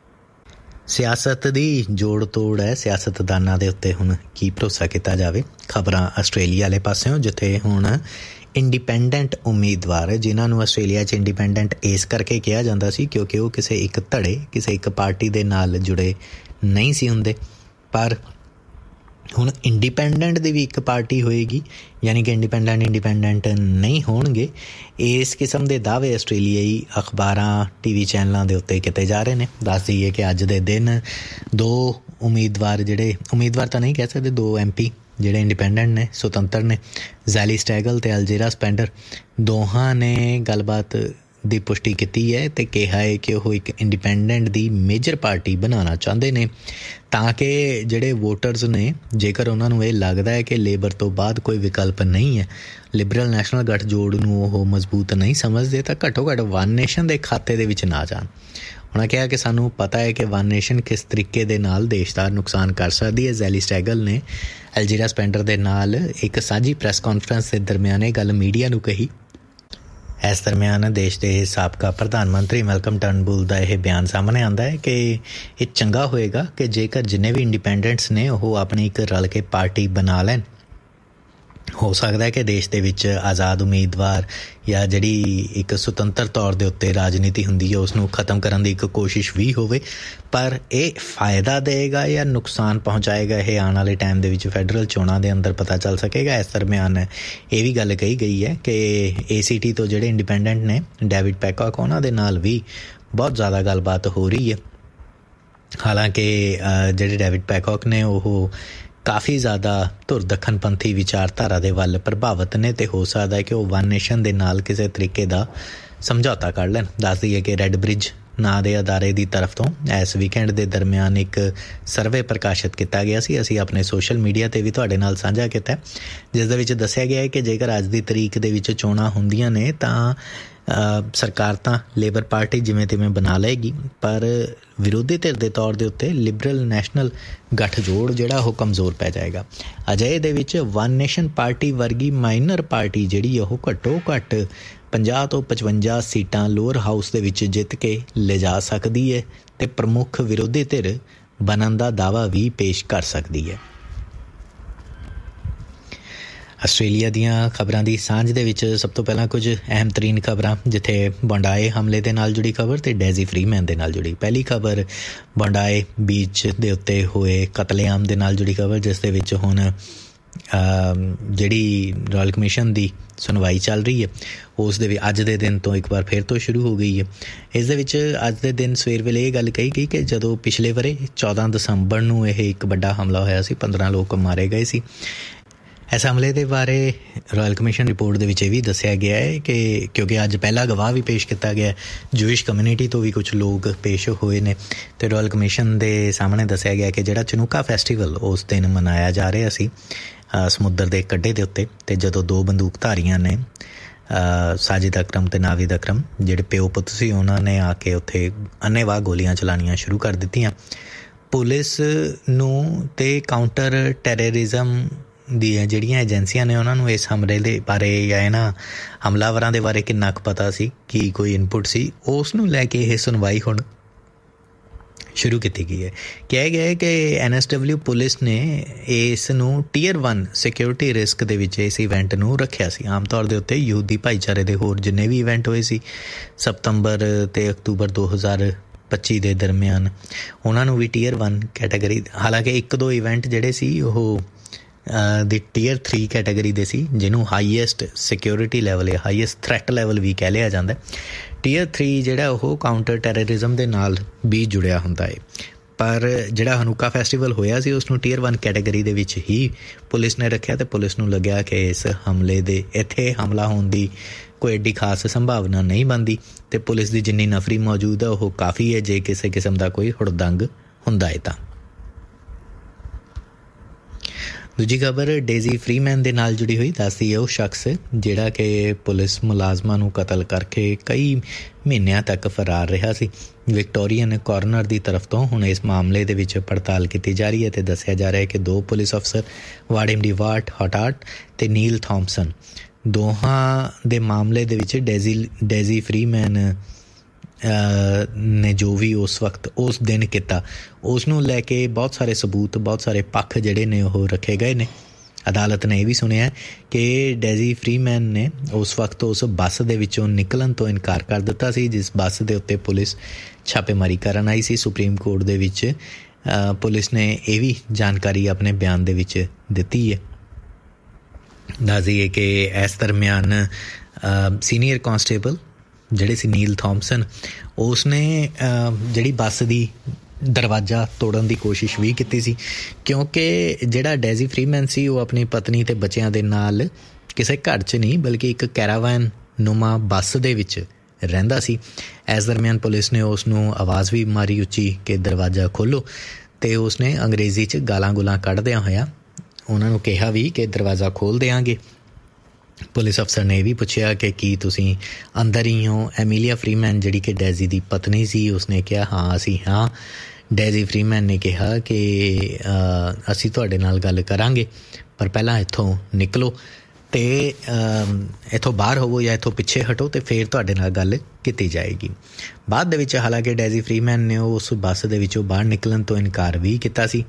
ਸਿਆਸਤ ਦੀ ਜੋੜ ਤੋੜ ਹੈ, ਸਿਆਸਤਦਾਨਾਂ ਦੇ ਉੱਤੇ ਹੁਣ ਕੀ ਭਰੋਸਾ ਕੀਤਾ ਜਾਵੇ। ਖਬਰਾਂ ਆਸਟ੍ਰੇਲੀਆ ਵਾਲੇ ਪਾਸਿਓਂ, ਜਿੱਥੇ ਹੁਣ ਇੰਡੀਪੈਂਡੈਂਟ ਉਮੀਦਵਾਰ, ਜਿਨ੍ਹਾਂ ਨੂੰ ਆਸਟ੍ਰੇਲੀਆ 'ਚ ਇੰਡੀਪੈਂਡੈਂਟ ਇਸ ਕਰਕੇ ਕਿਹਾ ਜਾਂਦਾ ਸੀ ਕਿਉਂਕਿ ਉਹ ਕਿਸੇ ਇੱਕ ਧੜੇ, ਕਿਸੇ ਇੱਕ ਪਾਰਟੀ ਦੇ ਨਾਲ ਜੁੜੇ ਨਹੀਂ ਸੀ ਹੁੰਦੇ, ਪਰ ਹੁਣ ਇੰਡੀਪੈਂਡੈਂਟ ਦੀ ਵੀ ਇੱਕ ਪਾਰਟੀ ਹੋਏਗੀ, ਯਾਨੀ ਕਿ ਇੰਡੀਪੈਂਡੈਂਟ ਇੰਡੀਪੈਂਡੈਂਟ ਨਹੀਂ ਹੋਣਗੇ। ਇਸ ਕਿਸਮ ਦੇ ਦਾਅਵੇ ਆਸਟ੍ਰੇਲੀਆਈ ਅਖਬਾਰਾਂ, ਟੀ ਵੀ ਚੈਨਲਾਂ ਦੇ ਉੱਤੇ ਕੀਤੇ ਜਾ ਰਹੇ ਨੇ। ਦੱਸ ਦਈਏ ਕਿ ਅੱਜ ਦੇ ਦਿਨ ਦੋ ਉਮੀਦਵਾਰ, ਜਿਹੜੇ ਉਮੀਦਵਾਰ ਤਾਂ ਨਹੀਂ ਕਹਿ ਸਕਦੇ, ਦੋ ਐਮ ਪੀ ਜਿਹੜੇ ਇੰਡੀਪੈਂਡੈਂਟ ਨੇ, ਸੁਤੰਤਰ ਨੇ, ਜ਼ੈਲੀ ਸਟੈਗਲ ਅਤੇ ਅਲਜੀਰਾ ਸਪੈਂਡਰ, ਦੋਹਾਂ ਨੇ ਗੱਲਬਾਤ ਦੀ ਪੁਸ਼ਟੀ ਕੀਤੀ ਹੈ ਅਤੇ ਕਿਹਾ ਹੈ ਕਿ ਉਹ ਇੱਕ ਇੰਡੀਪੈਂਡੈਂਟ ਦੀ ਮੇਜਰ ਪਾਰਟੀ ਬਣਾਉਣਾ ਚਾਹੁੰਦੇ ਨੇ, ਤਾਂ ਕਿ ਜਿਹੜੇ ਵੋਟਰਸ ਨੇ, ਜੇਕਰ ਉਹਨਾਂ ਨੂੰ ਇਹ ਲੱਗਦਾ ਹੈ ਕਿ ਲੇਬਰ ਤੋਂ ਬਾਅਦ ਕੋਈ ਵਿਕਲਪ ਨਹੀਂ ਹੈ, ਲਿਬਰਲ ਨੈਸ਼ਨਲ ਗੱਠਜੋੜ ਨੂੰ ਉਹ ਮਜ਼ਬੂਤ ਨਹੀਂ ਸਮਝਦੇ, ਤਾਂ ਘੱਟੋ ਘੱਟ ਵਨ ਨੇਸ਼ਨ ਦੇ ਖਾਤੇ ਦੇ ਵਿੱਚ ਨਾ ਜਾਣ। ਉਹਨਾਂ ਕਿਹਾ ਕਿ ਸਾਨੂੰ ਪਤਾ ਹੈ ਕਿ ਵਨ ਨੇਸ਼ਨ ਕਿਸ ਤਰੀਕੇ ਦੇ ਨਾਲ ਦੇਸ਼ ਦਾ ਨੁਕਸਾਨ ਕਰ ਸਕਦੀ ਹੈ। ਜ਼ੈਲੀ ਸਟੈਗਲ ਨੇ ਅਲਜੀਰਾ ਸਪੈਂਡਰ ਦੇ ਨਾਲ ਇੱਕ ਸਾਂਝੀ ਪ੍ਰੈਸ ਕਾਨਫਰੰਸ ਦੇ ਦਰਮਿਆਨ ਇਹ ਗੱਲ ਮੀਡੀਆ ਨੂੰ ਕਹੀ। ਇਸ ਦਰਮਿਆਨ ਦੇਸ਼ ਦੇ ਸਾਬਕਾ ਪ੍ਰਧਾਨ ਮੰਤਰੀ ਮੈਲਕਮ ਟਰਨਬੁਲ ਦਾ ਇਹ ਬਿਆਨ ਸਾਹਮਣੇ ਆਉਂਦਾ ਹੈ ਕਿ ਇਹ ਚੰਗਾ ਹੋਏਗਾ ਕਿ ਜੇਕਰ ਜਿੰਨੇ ਵੀ ਇੰਡੀਪੈਂਡੈਂਟਸ ਨੇ ਉਹ ਆਪਣੀ ਇੱਕ ਰਲ ਕੇ ਪਾਰਟੀ ਬਣਾ ਲੈਣ। ਹੋ ਸਕਦਾ ਹੈ ਕਿ ਦੇਸ਼ ਦੇ ਵਿੱਚ ਆਜ਼ਾਦ ਉਮੀਦਵਾਰ ਜਾਂ ਜਿਹੜੀ ਇੱਕ ਸੁਤੰਤਰ ਤੌਰ ਦੇ ਉੱਤੇ ਰਾਜਨੀਤੀ ਹੁੰਦੀ ਹੈ ਉਸ ਨੂੰ ਖ਼ਤਮ ਕਰਨ ਦੀ ਇੱਕ ਕੋਸ਼ਿਸ਼ ਵੀ ਹੋਵੇ, ਪਰ ਇਹ ਫਾਇਦਾ ਦੇਵੇਗਾ ਜਾਂ ਨੁਕਸਾਨ ਪਹੁੰਚਾਏਗਾ, ਇਹ ਆਉਣ ਵਾਲੇ ਟਾਈਮ ਦੇ ਵਿੱਚ ਫੈਡਰਲ ਚੋਣਾਂ ਦੇ ਅੰਦਰ ਪਤਾ ਚੱਲ ਸਕੇਗਾ। ਇਸ ਦਰਮਿਆਨ ਇਹ ਵੀ ਗੱਲ ਕਹੀ ਗਈ ਹੈ ਕਿ ਏ ਸੀ ਟੀ ਤੋਂ ਜਿਹੜੇ ਇੰਡੀਪੈਂਡੈਂਟ ਨੇ, ਡੇਵਿਡ ਪੈਕੌਕ, ਉਹਨਾਂ ਦੇ ਨਾਲ ਵੀ ਬਹੁਤ ਜ਼ਿਆਦਾ ਗੱਲਬਾਤ ਹੋ ਰਹੀ ਹੈ। ਹਾਲਾਂਕਿ ਜਿਹੜੇ ਡੇਵਿਡ ਪੈਕੌਕ ਨੇ ਉਹ ਕਾਫੀ ਜ਼ਿਆਦਾ ਧੁਰ ਦੱਖਣਪੰਥੀ ਵਿਚਾਰਧਾਰਾ ਦੇ ਵੱਲ ਪ੍ਰਭਾਵਿਤ ਨੇ ਅਤੇ ਹੋ ਸਕਦਾ ਹੈ ਕਿ ਉਹ ਵਨ ਨੇਸ਼ਨ ਦੇ ਨਾਲ ਕਿਸੇ ਤਰੀਕੇ ਦਾ ਸਮਝੌਤਾ ਕਰ ਲੈਣ। ਦੱਸ ਦਈਏ ਕਿ ਰੈੱਡ ਬ੍ਰਿਜ ਨਾਂ ਦੇ ਅਦਾਰੇ ਦੀ ਤਰਫ ਤੋਂ ਇਸ ਵੀਕਐਂਡ ਦੇ ਦਰਮਿਆਨ ਇੱਕ ਸਰਵੇ ਪ੍ਰਕਾਸ਼ਿਤ ਕੀਤਾ ਗਿਆ ਸੀ। ਅਸੀਂ ਆਪਣੇ ਸੋਸ਼ਲ ਮੀਡੀਆ 'ਤੇ ਵੀ ਤੁਹਾਡੇ ਨਾਲ ਸਾਂਝਾ ਕੀਤਾ, ਜਿਸ ਦੇ ਵਿੱਚ ਦੱਸਿਆ ਗਿਆ ਹੈ ਕਿ ਜੇਕਰ ਅੱਜ ਦੀ ਤਰੀਕ ਦੇ ਵਿੱਚ ਚੋਣਾਂ ਹੁੰਦੀਆਂ ਨੇ ਤਾਂ ਸਰਕਾਰ ਤਾਂ ਲੇਬਰ ਪਾਰਟੀ ਜਿਵੇਂ ਤਿਵੇਂ ਬਣਾ ਲਏਗੀ, ਪਰ ਵਿਰੋਧੀ ਧਿਰ ਦੇ ਤੌਰ ਦੇ ਉੱਤੇ ਲਿਬਰਲ ਨੈਸ਼ਨਲ ਗੱਠਜੋੜ ਜਿਹੜਾ ਉਹ ਕਮਜ਼ੋਰ ਪੈ ਜਾਏਗਾ। ਅਜਿਹੇ ਦੇ ਵਿੱਚ ਵਨ ਨੇਸ਼ਨ ਪਾਰਟੀ ਵਰਗੀ ਮਾਈਨਰ ਪਾਰਟੀ ਜਿਹੜੀ ਉਹ ਘੱਟੋ ਘੱਟ ਪੰਜਾਹ ਤੋਂ ਪਚਵੰਜਾ ਸੀਟਾਂ ਲੋਅਰ ਹਾਊਸ ਦੇ ਵਿੱਚ ਜਿੱਤ ਕੇ ਲਿਜਾ ਸਕਦੀ ਹੈ ਅਤੇ ਪ੍ਰਮੁੱਖ ਵਿਰੋਧੀ ਧਿਰ ਬਣਨ ਦਾ ਦਾਅਵਾ ਵੀ ਪੇਸ਼ ਕਰ ਸਕਦੀ ਹੈ। ਆਸਟ੍ਰੇਲੀਆ ਦੀਆਂ ਖਬਰਾਂ ਦੀ ਸਾਂਝ ਦੇ ਵਿੱਚ ਸਭ ਤੋਂ ਪਹਿਲਾਂ ਕੁਝ ਅਹਿਮ ਤਰੀਨ ਖਬਰਾਂ, ਜਿੱਥੇ ਬੋਂਡਾਏ ਹਮਲੇ ਦੇ ਨਾਲ ਜੁੜੀ ਖਬਰ ਅਤੇ ਡੈਜ਼ੀ ਫਰੀਮੈਨ ਦੇ ਨਾਲ ਜੁੜੀ। ਪਹਿਲੀ ਖਬਰ ਬੋਂਡਾਏ ਬੀਚ ਦੇ ਉੱਤੇ ਹੋਏ ਕਤਲੇਆਮ ਦੇ ਨਾਲ ਜੁੜੀ ਖਬਰ, ਜਿਸ ਦੇ ਵਿੱਚ ਹੁਣ ਜਿਹੜੀ ਰਾਇਲ ਕਮਿਸ਼ਨ ਦੀ ਸੁਣਵਾਈ ਚੱਲ ਰਹੀ ਹੈ ਉਸ ਦੇ ਵਿੱਚ ਅੱਜ ਦੇ ਦਿਨ ਤੋਂ ਇੱਕ ਵਾਰ ਫਿਰ ਤੋਂ ਸ਼ੁਰੂ ਹੋ ਗਈ ਹੈ। ਇਸ ਦੇ ਵਿੱਚ ਅੱਜ ਦੇ ਦਿਨ ਸਵੇਰ ਵੇਲੇ ਇਹ ਗੱਲ ਕਹੀ ਗਈ ਕਿ ਜਦੋਂ ਪਿਛਲੇ ਵਰੇ ਚੌਦਾਂ ਦਸੰਬਰ ਨੂੰ ਇਹ ਇੱਕ ਵੱਡਾ ਹਮਲਾ ਹੋਇਆ ਸੀ, ਪੰਦਰਾਂ ਲੋਕ ਮਾਰੇ ਗਏ ਸੀ। ਇਸ ਹਮਲੇ ਦੇ ਬਾਰੇ ਰਾਇਲ ਕਮਿਸ਼ਨ ਰਿਪੋਰਟ ਦੇ ਵਿੱਚ ਇਹ ਵੀ ਦੱਸਿਆ ਗਿਆ ਹੈ ਕਿ ਕਿਉਂਕਿ ਅੱਜ ਪਹਿਲਾ ਗਵਾਹ ਵੀ ਪੇਸ਼ ਕੀਤਾ ਗਿਆ, ਜੂਇਸ਼ ਕਮਿਊਨਿਟੀ ਤੋਂ ਵੀ ਕੁਝ ਲੋਕ ਪੇਸ਼ ਹੋਏ ਨੇ ਅਤੇ ਰਾਇਲ ਕਮਿਸ਼ਨ ਦੇ ਸਾਹਮਣੇ ਦੱਸਿਆ ਗਿਆ ਕਿ ਜਿਹੜਾ ਚਨੂਕਾ ਫੈਸਟੀਵਲ ਉਸ ਦਿਨ ਮਨਾਇਆ ਜਾ ਰਿਹਾ ਸੀ ਸਮੁੰਦਰ ਦੇ ਕੰਢੇ ਦੇ ਉੱਤੇ, ਅਤੇ ਜਦੋਂ ਦੋ ਬੰਦੂਕਧਾਰੀਆਂ ਨੇ ਸਾਜਿਦ ਅਕਰਮ ਅਤੇ ਨਾਵੀਦ ਅਕਰਮ ਜਿਹੜੇ ਪਿਓ ਪੁੱਤ ਸੀ, ਉਹਨਾਂ ਨੇ ਆ ਕੇ ਉੱਥੇ ਅੰਨ੍ਹੇਵਾਹ ਗੋਲੀਆਂ ਚਲਾਉਣੀਆਂ ਸ਼ੁਰੂ ਕਰ ਦਿੱਤੀਆਂ। ਪੁਲਿਸ ਨੂੰ ਅਤੇ ਕਾਊਂਟਰ ਟੈਰਰਿਜ਼ਮ ਦੀਆਂ ਜਿਹੜੀਆਂ ਏਜੰਸੀਆਂ ਨੇ ਉਹਨਾਂ ਨੂੰ ਇਸ ਹਮਲੇ ਦੇ ਬਾਰੇ ਜਾਂ ਇਹਨਾਂ ਹਮਲਾਵਰਾਂ ਦੇ ਬਾਰੇ ਕਿੰਨਾ ਕੁ ਪਤਾ ਸੀ, ਕੀ ਕੋਈ ਇਨਪੁਟ ਸੀ, ਉਸ ਨੂੰ ਲੈ ਕੇ ਇਹ ਸੁਣਵਾਈ ਹੁਣ ਸ਼ੁਰੂ ਕੀਤੀ ਗਈ ਹੈ। ਕਿਹਾ ਗਿਆ ਹੈ ਕਿ ਐਨ ਐਸ ਡਬਲਿਊ ਪੁਲਿਸ ਨੇ ਇਸ ਨੂੰ ਟੀਅਰ ਵਨ ਸਿਕਿਉਰਿਟੀ ਰਿਸਕ ਦੇ ਵਿੱਚ ਇਸ ਇਵੈਂਟ ਨੂੰ ਰੱਖਿਆ ਸੀ। ਆਮ ਤੌਰ ਦੇ ਉੱਤੇ ਯਹੂਦੀ ਭਾਈਚਾਰੇ ਦੇ ਹੋਰ ਜਿੰਨੇ ਵੀ ਇਵੈਂਟ ਹੋਏ ਸੀ ਸਤੰਬਰ ਅਤੇ ਅਕਤੂਬਰ ਦੋ ਹਜ਼ਾਰ ਪੱਚੀ ਦੇ ਦਰਮਿਆਨ, ਉਹਨਾਂ ਨੂੰ ਵੀ ਟੀਅਰ ਵਨ ਕੈਟਾਗਰੀ, ਹਾਲਾਂਕਿ ਇੱਕ ਦੋ ਇਵੈਂਟ ਜਿਹੜੇ ਸੀ ਉਹ ਦੀ ਟੀਅਰ ਥਰੀ ਕੈਟਾਗਰੀ ਦੇ ਸੀ, ਜਿਹਨੂੰ ਹਾਈਐਸਟ ਸਿਕਿਉਰਿਟੀ ਲੈਵਲ ਜਾਂ ਹਾਈਐਸਟ ਥ੍ਰੈਟ ਲੈਵਲ ਵੀ ਕਹਿ ਲਿਆ ਜਾਂਦਾ। ਟੀਅਰ ਥਰੀ ਜਿਹੜਾ ਉਹ ਕਾਊਂਟਰ ਟੈਰਰਿਜ਼ਮ ਦੇ ਨਾਲ ਵੀ ਜੁੜਿਆ ਹੁੰਦਾ ਹੈ, ਪਰ ਜਿਹੜਾ ਹਨੂਕਾ ਫੈਸਟੀਵਲ ਹੋਇਆ ਸੀ ਉਸ ਨੂੰ ਟੀਅਰ ਵਨ ਕੈਟਾਗਰੀ ਦੇ ਵਿੱਚ ਹੀ ਪੁਲਿਸ ਨੇ ਰੱਖਿਆ ਅਤੇ ਪੁਲਿਸ ਨੂੰ ਲੱਗਿਆ ਕਿ ਇਸ ਹਮਲੇ ਦੇ ਇੱਥੇ ਹਮਲਾ ਹੋਣ ਦੀ ਕੋਈ ਐਡੀ ਖਾਸ ਸੰਭਾਵਨਾ ਨਹੀਂ ਬਣਦੀ ਅਤੇ ਪੁਲਿਸ ਦੀ ਜਿੰਨੀ ਨਫਰੀ ਮੌਜੂਦ ਹੈ ਉਹ ਕਾਫੀ ਹੈ ਜੇ ਕਿਸੇ ਕਿਸਮ ਦਾ ਕੋਈ ਹੁੜਦੰਗ ਹੁੰਦਾ ਹੈ ਤਾਂ। ਦੂਜੀ ਖਬਰ ਡੇਜ਼ੀ ਫਰੀਮੈਨ ਦੇ ਨਾਲ ਜੁੜੀ ਹੋਈ। ਦੱਸਦੀ ਹੈ ਉਹ ਸ਼ਖਸ ਜਿਹੜਾ ਕਿ ਪੁਲਿਸ ਮੁਲਾਜ਼ਮਾਂ ਨੂੰ ਕਤਲ ਕਰਕੇ ਕਈ ਮਹੀਨਿਆਂ ਤੱਕ ਫਰਾਰ ਰਿਹਾ ਸੀ। ਵਿਕਟੋਰੀਅਨ ਕੋਰਨਰ ਦੀ ਤਰਫ ਤੋਂ ਹੁਣ ਇਸ ਮਾਮਲੇ ਦੇ ਵਿੱਚ ਪੜਤਾਲ ਕੀਤੀ ਜਾ ਰਹੀ ਹੈ ਅਤੇ ਦੱਸਿਆ ਜਾ ਰਿਹਾ ਹੈ ਕਿ ਦੋ ਪੁਲਿਸ ਅਫਸਰ ਵਾਡਿਮ ਡੀ ਵਾਟ ਹਟਾਟ ਅਤੇ ਨੀਲ ਥੋਮਸਨ ਦੋਹਾਂ ਦੇ ਮਾਮਲੇ ਦੇ ਵਿੱਚ ਡੇਜ਼ੀ ਡੇਜ਼ੀ ਫਰੀਮੈਨ ਨੇ ਜੋ ਵੀ ਉਸ ਵਕਤ ਉਸ ਦਿਨ ਕੀਤਾ ਉਸ ਨੂੰ ਲੈ ਕੇ ਬਹੁਤ ਸਾਰੇ ਸਬੂਤ ਬਹੁਤ ਸਾਰੇ ਪੱਖ ਜਿਹੜੇ ਨੇ ਉਹ ਰੱਖੇ ਗਏ ਨੇ। ਅਦਾਲਤ ਨੇ ਇਹ ਵੀ ਸੁਣਿਆ ਕਿ ਡੇਜ਼ੀ ਫਰੀਮੈਨ ਨੇ ਉਸ ਵਕਤ ਉਸ ਬੱਸ ਦੇ ਵਿੱਚੋਂ ਨਿਕਲਣ ਤੋਂ ਇਨਕਾਰ ਕਰ ਦਿੱਤਾ ਸੀ ਜਿਸ ਬੱਸ ਦੇ ਉੱਤੇ ਪੁਲਿਸ ਛਾਪੇਮਾਰੀ ਕਰਨ ਆਈ ਸੀ। ਸੁਪਰੀਮ ਕੋਰਟ ਦੇ ਵਿੱਚ ਪੁਲਿਸ ਨੇ ਇਹ ਵੀ ਜਾਣਕਾਰੀ ਆਪਣੇ ਬਿਆਨ ਦੇ ਵਿੱਚ ਦਿੱਤੀ ਹੈ। ਦੱਸ ਦਈਏ ਕਿ ਇਸ ਦਰਮਿਆਨ ਸੀਨੀਅਰ ਕਾਂਸਟੇਬਲ ਜਿਹੜੇ ਸੀ ਨੀਲ ਥੋਮਸਨ ਉਸ ਨੇ ਜਿਹੜੀ ਬੱਸ ਦੀ ਦਰਵਾਜ਼ਾ ਤੋੜਨ ਦੀ ਕੋਸ਼ਿਸ਼ ਵੀ ਕੀਤੀ ਸੀ ਕਿਉਂਕਿ ਜਿਹੜਾ ਡੇਜ਼ੀ ਫਰੀਮੈਨ ਸੀ ਉਹ ਆਪਣੀ ਪਤਨੀ ਅਤੇ ਬੱਚਿਆਂ ਦੇ ਨਾਲ ਕਿਸੇ ਘਰ 'ਚ ਨਹੀਂ ਬਲਕਿ ਇੱਕ ਕੈਰਾਵੈਨ ਨੁਮਾ ਬੱਸ ਦੇ ਵਿੱਚ ਰਹਿੰਦਾ ਸੀ। ਇਸ ਦਰਮਿਆਨ ਪੁਲਿਸ ਨੇ ਉਸ ਨੂੰ ਆਵਾਜ਼ ਵੀ ਮਾਰੀ ਉੱਚੀ ਕਿ ਦਰਵਾਜ਼ਾ ਖੋਲ੍ਹੋ ਅਤੇ ਉਸ ਨੇ ਅੰਗਰੇਜ਼ੀ 'ਚ ਗਾਲਾਂ ਗੁਲਾਂ ਕੱਢਦਿਆਂ ਹੋਇਆ ਉਹਨਾਂ ਨੂੰ ਕਿਹਾ ਵੀ ਕਿ ਦਰਵਾਜ਼ਾ ਖੋਲ੍ਹ ਦਿਆਂਗੇ। ਪੁਲਿਸ ਅਫਸਰ ਨੇ ਇਹ ਵੀ ਪੁੱਛਿਆ ਕਿ ਕੀ ਤੁਸੀਂ ਅੰਦਰ ਹੀ ਹੋ। ਐਮੀਲੀਆ ਫਰੀਮੈਨ ਜਿਹੜੀ ਕਿ ਡੇਜ਼ੀ ਦੀ ਪਤਨੀ ਸੀ ਉਸਨੇ ਕਿਹਾ ਹਾਂ ਅਸੀਂ ਹਾਂ। ਡੇਜ਼ੀ ਫਰੀਮੈਨ ਨੇ ਕਿਹਾ ਕਿ ਅਸੀਂ ਤੁਹਾਡੇ ਨਾਲ ਗੱਲ ਕਰਾਂਗੇ ਪਰ ਪਹਿਲਾਂ ਇੱਥੋਂ ਨਿਕਲੋ ਅਤੇ ਇੱਥੋਂ ਬਾਹਰ ਹੋਵੋ ਜਾਂ ਇੱਥੋਂ ਪਿੱਛੇ ਹਟੋ ਅਤੇ ਫਿਰ ਤੁਹਾਡੇ ਨਾਲ ਗੱਲ ਕੀਤੀ ਜਾਏਗੀ। ਬਾਅਦ ਦੇ ਵਿੱਚ ਹਾਲਾਂਕਿ ਡੇਜ਼ੀ ਫਰੀਮੈਨ ਨੇ ਉਸ ਬੱਸ ਦੇ ਵਿੱਚੋਂ ਬਾਹਰ ਨਿਕਲਣ ਤੋਂ ਇਨਕਾਰ ਵੀ ਕੀਤਾ ਸੀ।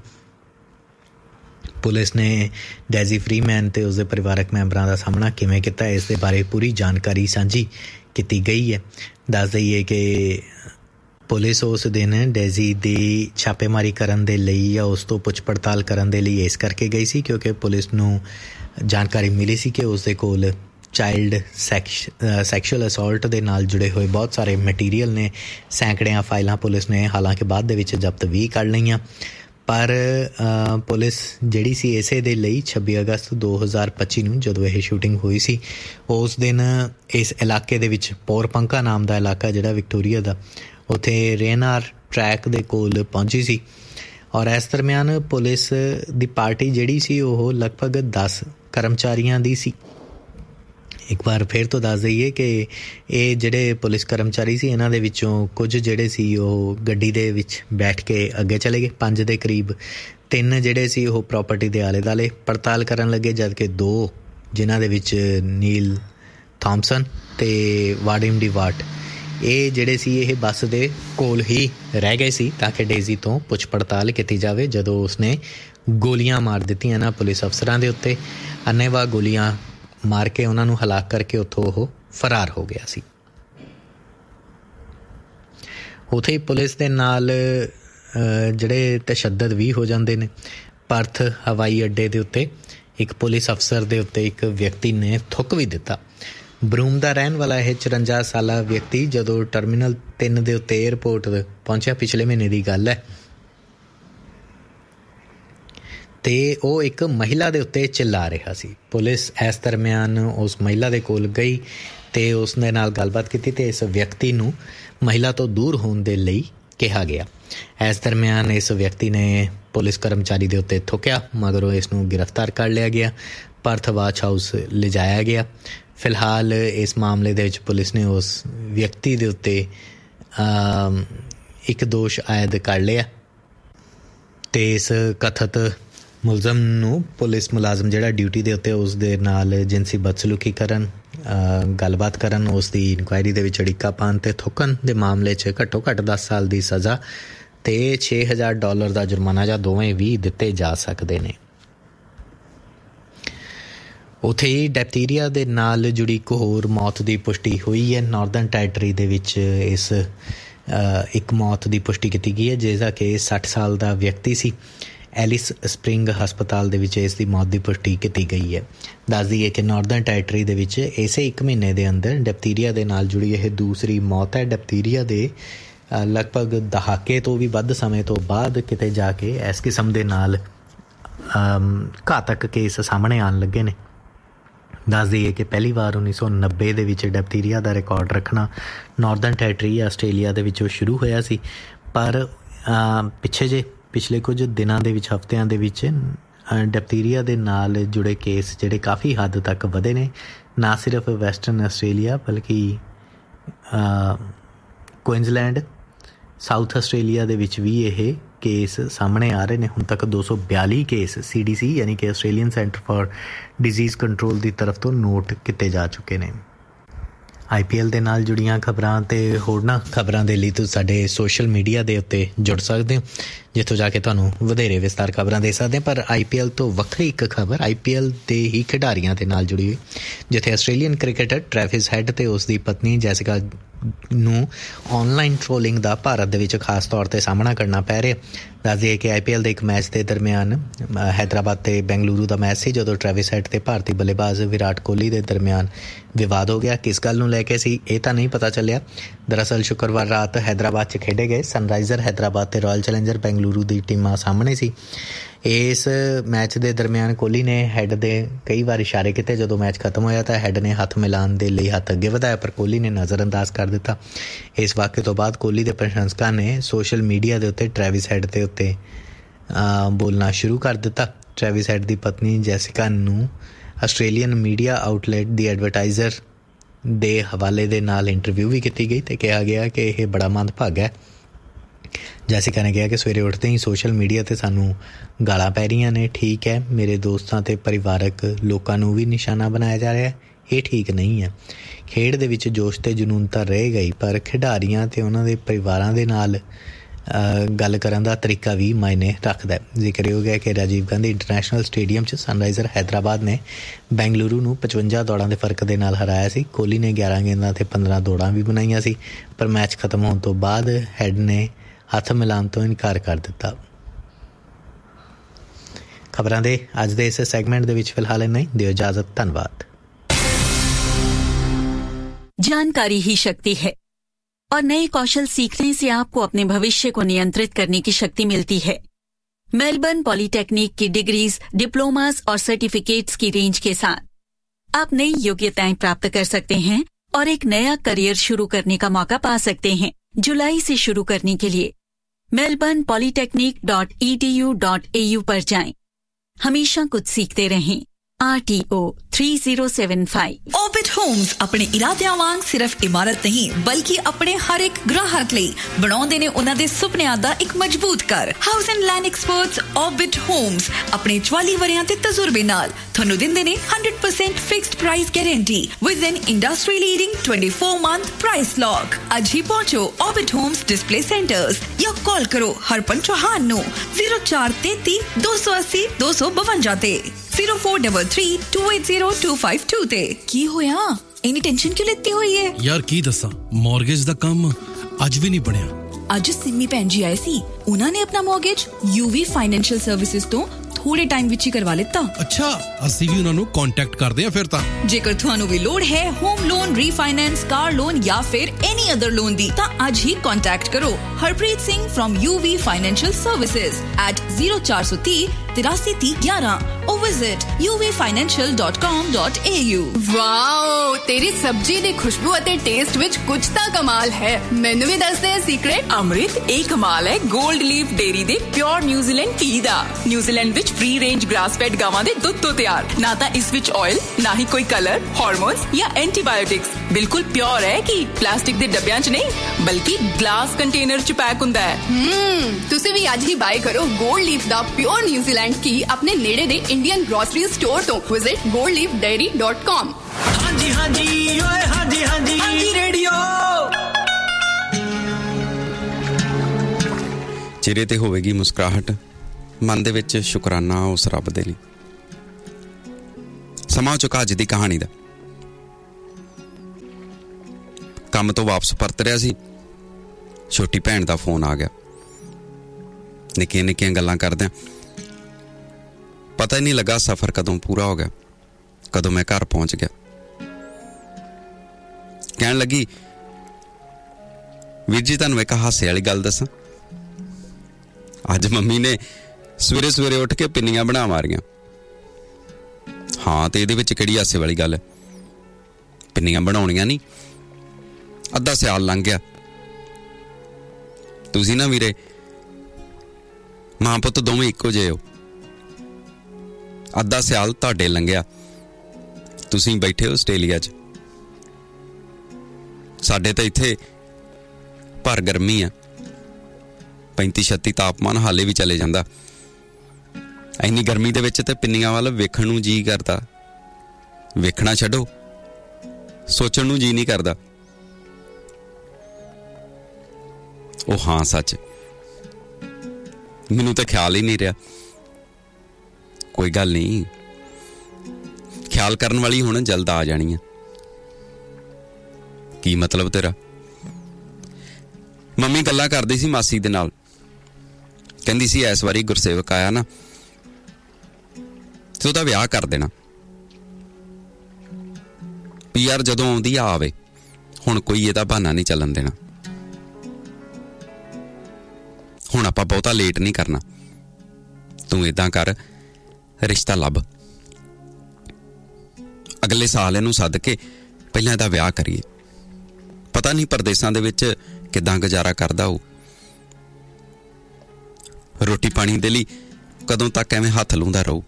ਪੁਲਿਸ ਨੇ ਡੇਜ਼ੀ ਫਰੀਮੈਨ ਅਤੇ ਉਸਦੇ ਪਰਿਵਾਰਕ ਮੈਂਬਰਾਂ ਦਾ ਸਾਹਮਣਾ ਕਿਵੇਂ ਕੀਤਾ ਇਸ ਦੇ ਬਾਰੇ ਪੂਰੀ ਜਾਣਕਾਰੀ ਸਾਂਝੀ ਕੀਤੀ ਗਈ ਹੈ। ਦੱਸ ਦਈਏ ਕਿ ਪੁਲਿਸ ਉਸ ਦਿਨ ਡੇਜ਼ੀ ਦੀ ਛਾਪੇਮਾਰੀ ਕਰਨ ਦੇ ਲਈ ਜਾਂ ਉਸ ਤੋਂ ਪੁੱਛ ਪੜਤਾਲ ਕਰਨ ਦੇ ਲਈ ਇਸ ਕਰਕੇ ਗਈ ਸੀ ਕਿਉਂਕਿ ਪੁਲਿਸ ਨੂੰ ਜਾਣਕਾਰੀ ਮਿਲੀ ਸੀ ਕਿ ਉਸਦੇ ਕੋਲ ਚਾਈਲਡ ਸੈਕਸ਼ ਸੈਕਸ਼ੂਅਲ ਅਸੌਲਟ ਦੇ ਨਾਲ ਜੁੜੇ ਹੋਏ ਬਹੁਤ ਸਾਰੇ ਮਟੀਰੀਅਲ ਨੇ। ਸੈਂਕੜਿਆਂ ਫਾਈਲਾਂ ਪੁਲਿਸ ਨੇ ਹਾਲਾਂਕਿ ਬਾਅਦ ਦੇ ਵਿੱਚ ਜ਼ਬਤ ਵੀ ਕਰ ਲਈਆਂ ਪਰ ਪੁਲਿਸ ਜਿਹੜੀ ਸੀ ਇਸੇ ਦੇ ਲਈ ਛੱਬੀ ਅਗਸਤ ਦੋ ਹਜ਼ਾਰ ਪੱਚੀ ਨੂੰ ਜਦੋਂ ਇਹ ਸ਼ੂਟਿੰਗ ਹੋਈ ਸੀ ਉਸ ਦਿਨ ਇਸ ਇਲਾਕੇ ਦੇ ਵਿੱਚ ਪੋਰਪੰਕਾ ਨਾਮ ਦਾ ਇਲਾਕਾ ਜਿਹੜਾ ਵਿਕਟੋਰੀਆ ਦਾ ਉੱਥੇ ਰੇਨਾਰ ਟਰੈਕ ਦੇ ਕੋਲ ਪਹੁੰਚੀ ਸੀ ਔਰ ਇਸ ਦਰਮਿਆਨ ਪੁਲਿਸ ਦੀ ਪਾਰਟੀ ਜਿਹੜੀ ਸੀ ਉਹ ਲਗਭਗ ਦਸ ਕਰਮਚਾਰੀਆਂ ਦੀ ਸੀ। ਇੱਕ ਵਾਰ ਫਿਰ ਤੋਂ ਦੱਸ ਦਈਏ ਕਿ ਇਹ ਜਿਹੜੇ ਪੁਲਿਸ ਕਰਮਚਾਰੀ ਸੀ ਇਹਨਾਂ ਦੇ ਵਿੱਚੋਂ ਕੁਝ ਜਿਹੜੇ ਸੀ ਉਹ ਗੱਡੀ ਦੇ ਵਿੱਚ ਬੈਠ ਕੇ ਅੱਗੇ ਚਲੇ ਗਏ। ਪੰਜ ਦੇ ਕਰੀਬ ਤਿੰਨ ਜਿਹੜੇ ਸੀ ਉਹ ਪ੍ਰੋਪਰਟੀ ਦੇ ਆਲੇ ਦੁਆਲੇ ਪੜਤਾਲ ਕਰਨ ਲੱਗੇ ਜਦ ਕਿ ਦੋ ਜਿਨ੍ਹਾਂ ਦੇ ਵਿੱਚ ਨੀਲ ਥੋਮਸਨ ਅਤੇ ਵਾਡਿਮ ਡੀ ਵਾਟ ਇਹ ਜਿਹੜੇ ਸੀ ਇਹ ਬੱਸ ਦੇ ਕੋਲ ਹੀ ਰਹਿ ਗਏ ਸੀ ਤਾਂ ਕਿ ਡੇਜ਼ੀ ਤੋਂ ਪੁੱਛ ਪੜਤਾਲ ਕੀਤੀ ਜਾਵੇ ਜਦੋਂ ਉਸਨੇ ਗੋਲੀਆਂ ਮਾਰ ਦਿੱਤੀਆਂ ਇਹਨਾਂ ਪੁਲਿਸ ਅਫਸਰਾਂ ਦੇ ਉੱਤੇ। ਅੰਨ੍ਹੇਵਾਹ ਗੋਲੀਆਂ ਮਾਰ ਕੇ ਉਹਨਾਂ ਨੂੰ ਹਲਾਕ ਕਰਕੇ ਉੱਥੋਂ ਉਹ ਫਰਾਰ ਹੋ ਗਿਆ ਸੀ। ਉੱਥੇ ਹੀ ਪੁਲਿਸ ਦੇ ਨਾਲ ਜਿਹੜੇ ਤਸ਼ੱਦਦ ਵੀ ਹੋ ਜਾਂਦੇ ਨੇ। ਪਰਥ ਹਵਾਈ ਅੱਡੇ ਦੇ ਉੱਤੇ ਇੱਕ ਪੁਲਿਸ ਅਫਸਰ ਦੇ ਉੱਤੇ ਇੱਕ ਵਿਅਕਤੀ ਨੇ ਥੁੱਕ ਵੀ ਦਿੱਤਾ। ਬਰੂਮ ਦਾ ਰਹਿਣ ਵਾਲਾ ਇਹ ਚੁਰੰਜਾ ਸਾਲਾ ਵਿਅਕਤੀ ਜਦੋਂ ਟਰਮੀਨਲ ਤਿੰਨ ਦੇ ਉੱਤੇ ਏਅਰਪੋਰਟ ਪਹੁੰਚਿਆ ਪਿਛਲੇ ਮਹੀਨੇ ਦੀ ਗੱਲ ਹੈ ਅਤੇ ਉਹ ਇੱਕ ਮਹਿਲਾ ਦੇ ਉੱਤੇ ਚਿੱਲਾ ਰਿਹਾ ਸੀ। ਪੁਲਿਸ ਇਸ ਦਰਮਿਆਨ ਉਸ ਮਹਿਲਾ ਦੇ ਕੋਲ ਗਈ ਅਤੇ ਉਸ ਦੇ ਨਾਲ ਗੱਲਬਾਤ ਕੀਤੀ ਅਤੇ ਇਸ ਵਿਅਕਤੀ ਨੂੰ ਮਹਿਲਾ ਤੋਂ ਦੂਰ ਹੋਣ ਦੇ ਲਈ ਕਿਹਾ ਗਿਆ। ਇਸ ਦਰਮਿਆਨ ਇਸ ਵਿਅਕਤੀ ਨੇ ਪੁਲਿਸ ਕਰਮਚਾਰੀ ਦੇ ਉੱਤੇ ਥੁੱਕਿਆ ਮਗਰੋਂ ਇਸ ਨੂੰ ਗ੍ਰਿਫਤਾਰ ਕਰ ਲਿਆ ਗਿਆ। ਪਰਥ ਵਾਚ ਹਾਊਸ ਲਿਜਾਇਆ ਗਿਆ। ਫਿਲਹਾਲ ਇਸ ਮਾਮਲੇ ਦੇ ਵਿੱਚ ਪੁਲਿਸ ਨੇ ਉਸ ਵਿਅਕਤੀ ਦੇ ਉੱਤੇ ਇੱਕ ਦੋਸ਼ ਆਇਦ ਕਰ ਲਿਆ ਅਤੇ ਇਸ ਕਥਿਤ ਮੁਲਜ਼ਮ ਨੂੰ ਪੁਲਿਸ ਮੁਲਾਜ਼ਮ ਜਿਹੜਾ ਡਿਊਟੀ ਦੇ ਉੱਤੇ ਉਸ ਦੇ ਨਾਲ ਜਿਨਸੀ ਬਦਸਲੂਕੀ ਕਰਨ ਗੱਲਬਾਤ ਕਰਨ ਉਸ ਦੀ ਇਨਕੁਆਇਰੀ ਦੇ ਵਿੱਚ ਅੜਿੱਕਾ ਪਾਉਣ ਅਤੇ ਥੁੱਕਣ ਦੇ ਮਾਮਲੇ 'ਚ ਘੱਟੋ ਘੱਟ ਦਸ ਸਾਲ ਦੀ ਸਜ਼ਾ ਅਤੇ ਛੇ ਹਜ਼ਾਰ ਡਾਲਰ ਦਾ ਜੁਰਮਾਨਾ ਜਾਂ ਦੋਵੇਂ ਵੀ ਦਿੱਤੇ ਜਾ ਸਕਦੇ ਨੇ। ਉੱਥੇ ਹੀ ਡੈਪਥੀਰੀਆ ਦੇ ਨਾਲ ਜੁੜੀ ਇੱਕ ਹੋਰ ਮੌਤ ਦੀ ਪੁਸ਼ਟੀ ਹੋਈ ਹੈ। ਨਾਰਦਰਨ ਟੈਰੀਟਰੀ ਦੇ ਵਿੱਚ ਇਸ ਇੱਕ ਮੌਤ ਦੀ ਪੁਸ਼ਟੀ ਕੀਤੀ ਗਈ ਹੈ ਜਿਸਦਾ ਕਿ ਸੱਠ ਸਾਲ ਦਾ ਵਿਅਕਤੀ ਸੀ। ਐਲਿਸ ਸਪਰਿੰਗ ਹਸਪਤਾਲ ਦੇ ਵਿੱਚ ਇਸ ਦੀ ਮੌਤ ਦੀ ਪੁਸ਼ਟੀ ਕੀਤੀ ਗਈ ਹੈ। ਦੱਸ ਦਈਏ ਕਿ ਨਾਰਦਰਨ ਟੈਰੀਟਰੀ ਦੇ ਵਿੱਚ ਇਸੇ ਇੱਕ ਮਹੀਨੇ ਦੇ ਅੰਦਰ ਡੈਪਥੀਰੀਆ ਦੇ ਨਾਲ ਜੁੜੀ ਇਹ ਦੂਸਰੀ ਮੌਤ ਹੈ। ਡੈਪਥੀਰੀਆ ਦੇ ਲਗਭਗ ਦਹਾਕੇ ਤੋਂ ਵੀ ਵੱਧ ਸਮੇਂ ਤੋਂ ਬਾਅਦ ਕਿਤੇ ਜਾ ਕੇ ਇਸ ਕਿਸਮ ਦੇ ਨਾਲ ਘਾਤਕ ਕੇਸ ਸਾਹਮਣੇ ਆਉਣ ਲੱਗੇ ਨੇ। ਦੱਸ ਦਈਏ ਕਿ ਪਹਿਲੀ ਵਾਰ ਉੱਨੀ ਸੌ ਨੱਬੇ ਦੇ ਵਿੱਚ ਡੈਪਥੀਰੀਆ ਦਾ ਰਿਕਾਰਡ ਰੱਖਣਾ ਨਾਰਦਰਨ ਟੈਰੀਟਰੀ ਆਸਟ੍ਰੇਲੀਆ ਦੇ ਵਿੱਚੋਂ ਸ਼ੁਰੂ ਹੋਇਆ ਸੀ ਪਰ ਪਿੱਛੇ ਜੇ ਪਿਛਲੇ ਕੁਝ ਦਿਨਾਂ ਦੇ ਵਿੱਚ ਹਫ਼ਤਿਆਂ ਦੇ ਵਿੱਚ ਡਿਪਥੀਰੀਆ ਦੇ ਨਾਲ ਜੁੜੇ ਕੇਸ ਜਿਹੜੇ ਕਾਫੀ ਹੱਦ ਤੱਕ ਵਧੇ ਨੇ। ਨਾ ਸਿਰਫ ਵੈਸਟਰਨ ਆਸਟ੍ਰੇਲੀਆ ਬਲਕਿ ਕੁਇਨਜ਼ਲੈਂਡ, ਸਾਊਥ ਆਸਟ੍ਰੇਲੀਆ ਦੇ ਵਿੱਚ ਵੀ ਇਹ ਕੇਸ ਸਾਹਮਣੇ ਆ ਰਹੇ ਨੇ। ਹੁਣ ਤੱਕ ਦੋ ਸੌ ਬਿਆਲੀ ਕੇਸ ਸੀ ਡੀ ਸੀ ਯਾਨੀ ਕਿ Australian centre for disease control ਦੀ ਤਰਫ ਤੋਂ ਨੋਟ ਕੀਤੇ ਜਾ ਚੁੱਕੇ ਨੇ। ਆਈ ਪੀ ਐਲ ਦੇ ਨਾਲ ਜੁੜੀਆਂ ਖਬਰਾਂ ਅਤੇ ਹੋਰਨਾਂ ਖਬਰਾਂ ਦੇ ਲਈ ਤੁਸੀਂ ਸਾਡੇ ਸੋਸ਼ਲ ਮੀਡੀਆ ਦੇ ਉੱਤੇ ਜੁੜ ਸਕਦੇ ਹੋ, ਜਿੱਥੋਂ ਜਾ ਕੇ ਤੁਹਾਨੂੰ ਵਧੇਰੇ ਵਿਸਤਾਰ ਖਬਰਾਂ ਦੇ ਸਕਦੇ। ਪਰ ਆਈ ਪੀ ਐਲ ਤੋਂ ਵੱਖਰੀ ਇੱਕ ਖਬਰ ਆਈ ਪੀ ਐਲ ਦੇ ਹੀ ਖਿਡਾਰੀਆਂ ਦੇ ਨਾਲ ਜੁੜੀ ਹੋਈ, ਜਿੱਥੇ ਆਸਟ੍ਰੇਲੀਅਨ ਕ੍ਰਿਕਟਰ ਟ੍ਰੈਵਿਸ ਹੈਡ ਅਤੇ ਉਸ ਦੀ ਪਤਨੀ ਜੈਸਿਕਾ ਨੂੰ ਔਨਲਾਈਨ ਟ੍ਰੋਲਿੰਗ ਦਾ ਭਾਰਤ ਦੇ ਵਿੱਚ ਖਾਸ ਤੌਰ 'ਤੇ ਸਾਹਮਣਾ ਕਰਨਾ ਪੈ ਰਿਹਾ। ਦੱਸ ਦਈਏ ਕਿ ਆਈ ਪੀ ਐਲ ਦੇ ਇੱਕ ਮੈਚ ਦੇ ਦਰਮਿਆਨ ਹੈਦਰਾਬਾਦ ਅਤੇ ਬੈਂਗਲੁਰੂ ਦਾ ਮੈਚ ਸੀ, ਜਦੋਂ ਟ੍ਰੈਵਿਸ ਹੈਡ ਅਤੇ ਭਾਰਤੀ ਬੱਲੇਬਾਜ਼ ਵਿਰਾਟ ਕੋਹਲੀ ਦੇ ਦਰਮਿਆਨ ਵਿਵਾਦ ਹੋ ਗਿਆ। ਕਿਸ ਗੱਲ ਨੂੰ ਲੈ ਕੇ ਸੀ ਇਹ ਤਾਂ ਨਹੀਂ ਪਤਾ ਚੱਲਿਆ। ਦਰਅਸਲ ਸ਼ੁੱਕਰਵਾਰ ਰਾਤ ਹੈਦਰਾਬਾਦ 'ਚ ਖੇਡੇ ਗਏ ਸਨਰਾਈਜ਼ਰ ਹੈਦਰਾਬਾਦ ਅਤੇ ਰਾਇਲ ਚੈਲੰਜਰ ਬੈਂਗਲੁਰੂ ਦੀ ਟੀਮਾਂ ਸਾਹਮਣੇ ਸੀ। ਇਸ ਮੈਚ ਦੇ ਦਰਮਿਆਨ ਕੋਹਲੀ ਨੇ ਹੈਡ ਦੇ ਕਈ ਵਾਰ ਇਸ਼ਾਰੇ ਕੀਤੇ। ਜਦੋਂ ਮੈਚ ਖਤਮ ਹੋਇਆ ਤਾਂ ਹੈਡ ਨੇ ਹੱਥ ਮਿਲਾਉਣ ਦੇ ਲਈ ਹੱਥ ਅੱਗੇ ਵਧਾਇਆ, ਪਰ ਕੋਹਲੀ ਨੇ ਨਜ਼ਰ ਅੰਦਾਜ਼ ਕਰ ਦਿੱਤਾ। ਇਸ ਵਾਕਿਏ ਤੋਂ ਬਾਅਦ ਕੋਹਲੀ ਦੇ ਪ੍ਰਸ਼ੰਸਕਾਂ ਨੇ ਸੋਸ਼ਲ ਮੀਡੀਆ ਦੇ ਉੱਤੇ ਟ੍ਰੈਵਿਸ ਹੈਡ ਦੇ ਉੱਤੇ ਬੋਲਣਾ ਸ਼ੁਰੂ ਕਰ ਦਿੱਤਾ। ਟ੍ਰੈਵਿਸ ਹੈਡ ਦੀ ਪਤਨੀ ਜੈਸਿਕਾ ਨੂੰ ਆਸਟ੍ਰੇਲੀਅਨ ਮੀਡੀਆ ਆਊਟਲੈਟ ਦੀ ਐਡਵਰਟਾਈਜ਼ਰ ਦੇ ਹਵਾਲੇ ਦੇ ਨਾਲ ਇੰਟਰਵਿਊ ਵੀ ਕੀਤੀ ਗਈ ਅਤੇ ਕਿਹਾ ਗਿਆ ਕਿ ਇਹ ਬੜਾ ਮੰਦਭਾਗਾ ਹੈ। ਜੈਸਿਕਾ ਨੇ ਕਿਹਾ ਕਿ ਸਵੇਰੇ ਉੱਠਦੇ ਹੀ ਸੋਸ਼ਲ ਮੀਡੀਆ 'ਤੇ ਸਾਨੂੰ ਗਾਲਾਂ ਪੈ ਰਹੀਆਂ ਨੇ। ਠੀਕ ਹੈ, ਮੇਰੇ ਦੋਸਤਾਂ ਅਤੇ ਪਰਿਵਾਰਕ ਲੋਕਾਂ ਨੂੰ ਵੀ ਨਿਸ਼ਾਨਾ ਬਣਾਇਆ ਜਾ ਰਿਹਾ, ਇਹ ਠੀਕ ਨਹੀਂ ਹੈ। ਖੇਡ ਦੇ ਵਿੱਚ ਜੋਸ਼ ਅਤੇ ਜਨੂੰਨ ਤਾਂ ਰਹੇਗਾ ਹੀ, ਪਰ ਖਿਡਾਰੀਆਂ ਅਤੇ ਉਹਨਾਂ ਦੇ ਪਰਿਵਾਰਾਂ ਦੇ ਨਾਲ ਗੱਲ ਕਰਨ ਦਾ ਤਰੀਕਾ ਵੀ ਮਾਇਨੇ ਰੱਖਦਾ ਹੈ। ਜ਼ਿਕਰਯੋਗ ਹੈ ਕਿ ਰਾਜੀਵ ਗਾਂਧੀ ਇੰਟਰਨੈਸ਼ਨਲ ਸਟੇਡੀਅਮ 'ਚ ਸਨਰਾਈਜ਼ਰ ਹੈਦਰਾਬਾਦ ਨੇ ਬੈਂਗਲੁਰੂ ਨੂੰ ਪਚਵੰਜਾ ਦੌੜਾਂ ਦੇ ਫਰਕ ਦੇ ਨਾਲ ਹਰਾਇਆ ਸੀ। ਕੋਹਲੀ ਨੇ ਗਿਆਰਾਂ ਗੇਂਦਾਂ 'ਤੇ ਪੰਦਰਾਂ ਦੌੜਾਂ ਵੀ ਬਣਾਈਆਂ ਸੀ, ਪਰ ਮੈਚ ਖਤਮ ਹੋਣ ਤੋਂ ਬਾਅਦ ਹੈਡ ਨੇ ਹੱਥ ਮਿਲਾਉਣ ਤੋਂ ਇਨਕਾਰ ਕਰ ਦਿੱਤਾ। ਖਬਰਾਂ ਦੇ ਅੱਜ ਦੇ ਇਸ ਸੈਗਮੈਂਟ ਦੇ ਵਿੱਚ ਫਿਲਹਾਲ ਇੰਨਾ ਹੀ। ਦਿਓ ਇਜਾਜ਼ਤ, ਧੰਨਵਾਦ। जानकारी ही शक्ति है और नए कौशल सीखने से आपको अपने भविष्य को नियंत्रित करने की शक्ति मिलती है। मेलबर्न पॉलिटेक्निक की डिग्रीज, डिप्लोमास और सर्टिफिकेट्स की रेंज के साथ आप नई योग्यताएं प्राप्त कर सकते हैं और एक नया करियर शुरू करने का मौका पा सकते हैं। जुलाई से शुरू करने के लिए Melbourne polytechnic dot E D U dot A you पर जाएं। हमेशा कुछ सीखते रहें। R T O three zero seven five. Orbit Holmes अपने इरादियां वांग सिर्फ इमारत नहीं बल्कि अपने हर एक ग्राहक ਲਈ ਬਣਾਉਂਦੇ ਨੇ ਉਹਨਾਂ ਦੇ ਸੁਪਨਿਆਂ ਦਾ ਇੱਕ ਮਜ਼ਬੂਤ ਘਰ। House and land experts orbit homes ਆਪਣੇ ਚੁਆਲੀ ਵਰਿਆਂ ਦੇ ਤਜਰਬੇ ਨਾਲ ਤੁਹਾਨੂੰ ਦਿੰਦੇ ਨੇ one hundred percent fixed price guarantee with N industry leading twenty-four month price lock. ਅੱਜ ਹੀ ਪਹੁੰਚੋ ऑर्बिट ਹੋਮਸ ਡਿਸਪਲੇ ਸੈਂਟਰਸ ਜਾਂ ਕਾਲ ਕਰੋ ਹਰਪਨ ਚੌਹਾਨ ਨੂੰ zero four three three two eight zero two two five ਤੇ zero four three three two eight zero two five two ਤੇ। ਕੀ ਹੋਇਆ, ਇੰਨੀ tension ਕਿਉਂ ਲੈਤੀ ਹੋਈ ਹੈ ਯਾਰ? ਕੀ ਦੱਸਾਂ, ਮੌਰਗੇਜ ਦਾ ਕੰਮ ਅੱਜ ਵੀ ਨਹੀਂ ਬਣਿਆ। ਅੱਜ ਸਿੰਮੀ ਭੈਣ ਜੀ ਆਏ ਸੀ, ਉਹਨਾਂ ਨੇ ਆਪਣਾ ਮੌਰਗੇਜ ਯੂਵੀ ਫਾਈਨੈਂਸ਼ੀਅਲ ਸਰਵਿਸਿਜ਼ ਤੋਂ ਥੋੜੇ ਟਾਈਮ ਵਿੱਚ ਹੀ ਕਰਵਾ ਲਿੱਤਾ। ਅੱਛਾ, ਅਸੀਂ ਵੀ ਉਹਨਾਂ ਨੂੰ ਕੰਟੈਕਟ ਕਰਦੇ ਹਾਂ ਫਿਰ ਤਾਂ। ਜੇਕਰ ਤੁਹਾਨੂੰ ਵੀ ਲੋੜ ਹੈ home loan, refinance, car loan ਜਾਂ ਫਿਰ ਐਨੀ ਅਦਰ ਲੋਨ ਦੀ, ਤਾਂ ਅੱਜ ਹੀ ਕੰਟੈਕਟ ਕਰੋ Harpreet Singh firm UV financial services at zero four three three ਤਰਾਸੀ ਤੀਹ ਗਿਆਰਾਂ or visit u v financial dot com dot a u। Wow, ਤੇਰੀ ਸਬਜ਼ੀ ਦੀ ਖੁਸ਼ਬੂ ਅਤੇ ਟੇਸਟ ਵਿੱਚ ਕੁਝ ਤਾਂ ਕਮਾਲ ਹੈ। ਮੈਨੂੰ ਵੀ ਦੱਸ ਦੇ ਸੀਕ੍ਰੇਟ। ਅੰਮ੍ਰਿਤ, ਇਹ ਕਮਾਲ ਹੈ ਗੋਲਡ ਲੀਫ ਡੇਅਰੀ ਦੇ ਪਿਓਰ ਨਿਊਜ਼ੀਲੈਂਡ ਘੀ ਦਾ। ਨਿਊਜ਼ੀਲੈਂਡ ਵਿੱਚ ਫ੍ਰੀ ਰੇਂਜ ਗ੍ਰਾਸ ਫੈਡ ਗਾਵਾਂ ਦੇ ਦੁੱਧ ਤੋਂ ਤਿਆਰ। ਨਾ ਤਾਂ ਇਸ ਵਿੱਚ ਆਇਲ, ਨਾ ਹੀ ਕੋਈ ਕਲਰ, ਹਾਰਮੋਨਸ ਜਾਂ ਐਂਟੀਬਾਇਓਟਿਕਸ। ਬਿਲਕੁਲ ਪਿਓਰ ਹੈ ਕਿ ਪਲਾਸਟਿਕ ਦੇ ਡੱਬਿਆਂ 'ਚ ਨਹੀਂ ਬਲਕਿ ਗਲਾਸ ਕੰਟੇਨਰ 'ਚ ਪੈਕ ਹੁੰਦਾ ਹੈ। ਹਮ ਤੁਸੀਂ ਵੀ ਅੱਜ ਹੀ ਬਾਏ ਕਰੋ ਗੋਲਡ ਲੀਫ ਦਾ ਪਿਓਰ ਨਿਊਜ਼ੀਲੈਂਡ ਘੀ ਆਪਣੇ ਨੇੜੇ ਦੇ ਇੰਡੀਅਨ ਗ੍ਰੋਸਰੀ ਸਟੋਰ ਤੋਂ। Visit gold leaf dairy dot com। ਹਾਂਜੀ ਹਾਂਜੀ ਓਏ ਹਾਂਜੀ ਹਾਂਜੀ ਹਾਂਜੀ ਰੇਡੀਓ। ਚਿਹਰੇ ਤੇ ਹੋਵੇਗੀ ਮੁਸਕਰਾਹਟ, ਮਨ ਦੇ ਵਿੱਚ ਸ਼ੁਕਰਾਨਾ ਉਸ ਰੱਬ ਦੇ ਲਈ। ਸਮਾਂ ਚੁੱਕਾ ਅੱਜ ਦੀ ਕਹਾਣੀ ਦਾ। ਕੰਮ ਤੋਂ ਵਾਪਸ ਪਰਤ ਰਿਹਾ ਸੀ, ਛੋਟੀ ਭੈਣ ਦਾ ਫੋਨ ਆ ਗਿਆ। ਨਿੱਕੀਆਂ ਨਿੱਕੀਆਂ ਗੱਲਾਂ ਕਰਦਿਆਂ ਪਤਾ ਹੀ ਨਹੀਂ ਲੱਗਾ ਸਫ਼ਰ ਕਦੋਂ ਪੂਰਾ ਹੋ ਗਿਆ, ਕਦੋਂ ਮੈਂ ਘਰ ਪਹੁੰਚ ਗਿਆ। ਕਹਿਣ ਲੱਗੀ, ਵੀਰ ਜੀ ਤੁਹਾਨੂੰ ਇੱਕ ਹਾਸੇ ਵਾਲੀ ਗੱਲ ਦੱਸਾਂ। ਅੱਜ ਮੰਮੀ ਨੇ ਸਵੇਰੇ ਸਵੇਰੇ ਉੱਠ ਕੇ ਪਿੰਨੀਆਂ ਬਣਾ ਮਾਰੀਆਂ। ਹਾਂ, ਤੇ ਇਹਦੇ ਵਿੱਚ ਕਿਹੜੀ ਹਾਸੇ ਵਾਲੀ ਗੱਲ ਹੈ? ਪਿੰਨੀਆਂ ਬਣਾਉਣੀਆਂ ਨਹੀਂ, ਅੱਧਾ ਸਿਆਲ ਲੰਘ ਗਿਆ। ਤੁਸੀਂ ਨਾ ਵੀਰੇ ਮਾਂ ਪੁੱਤ ਦੋਵੇਂ ਇੱਕੋ ਜਿਹੇ ਹੋ। ਅੱਧਾ ਸਿਆਲ ਤੁਹਾਡੇ ਲੰਘਿਆ, ਤੁਸੀਂ ਬੈਠੇ ਹੋ ਆਸਟ੍ਰੇਲੀਆ 'ਚ। ਸਾਡੇ ਤਾਂ ਇੱਥੇ ਭਰ ਗਰਮੀ ਆ, ਪੈਂਤੀ ਛੱਤੀ ਤਾਪਮਾਨ ਹਾਲੇ ਵੀ ਚਲੇ ਜਾਂਦਾ। ਇੰਨੀ ਗਰਮੀ ਦੇ ਵਿੱਚ ਤੇ ਪਿੰਨੀਆਂ ਵੱਲ ਵੇਖਣ ਨੂੰ ਜੀ ਕਰਦਾ, ਵੇਖਣਾ ਛੱਡੋ ਸੋਚਣ ਨੂੰ ਜੀ ਨਹੀਂ ਕਰਦਾ। ਉਹ ਹਾਂ ਸੱਚ, ਮੈਨੂੰ ਤਾਂ ਖਿਆਲ ਹੀ ਨਹੀਂ ਰਿਹਾ। ਕੋਈ ਗੱਲ ਨਹੀਂ, ਖਿਆਲ ਕਰਨ ਵਾਲੀ ਹੁਣ ਜਲਦ ਆ ਜਾਣੀ ਆ। ਕੀ ਮਤਲਬ ਤੇਰਾ? ਮੰਮੀ ਗੱਲਾਂ ਕਰਦੀ ਸੀ ਮਾਸੀ ਦੇ ਨਾਲ, ਕਹਿੰਦੀ ਸੀ ਇਸ ਵਾਰੀ ਗੁਰਸੇਵਕ ਆਇਆ ਨਾ ਤੇ ਉਹਦਾ ਵਿਆਹ ਕਰ ਦੇਣਾ। ਵੀ ਯਾਰ ਜਦੋਂ ਆਉਂਦੀ ਆ ਆਵੇ, ਹੁਣ ਕੋਈ ਇਹਦਾ ਬਹਾਨਾ ਨਹੀਂ ਚੱਲਣ ਦੇਣਾ। ਹੁਣ ਆਪਾਂ ਬਹੁਤਾ ਲੇਟ ਨਹੀਂ ਕਰਨਾ, ਤੂੰ ਏਦਾਂ ਕਰ, ਰਿਸ਼ਤਾ ਲੱਭ, ਅਗਲੇ ਸਾਲ ਇਹਨੂੰ ਸੱਦ ਕੇ ਪਹਿਲਾਂ ਇਹਦਾ ਵਿਆਹ ਕਰੀਏ। ਪਤਾ ਨਹੀਂ ਪਰਦੇਸਾਂ ਦੇ ਵਿੱਚ ਕਿੱਦਾਂ ਗੁਜ਼ਾਰਾ ਕਰਦਾ ਹੋਊ, ਰੋਟੀ ਪਾਣੀ ਦੇ ਲਈ ਕਦੋਂ ਤੱਕ ਐਵੇਂ ਹੱਥ ਲਾਉਂਦਾ ਰਹੂ।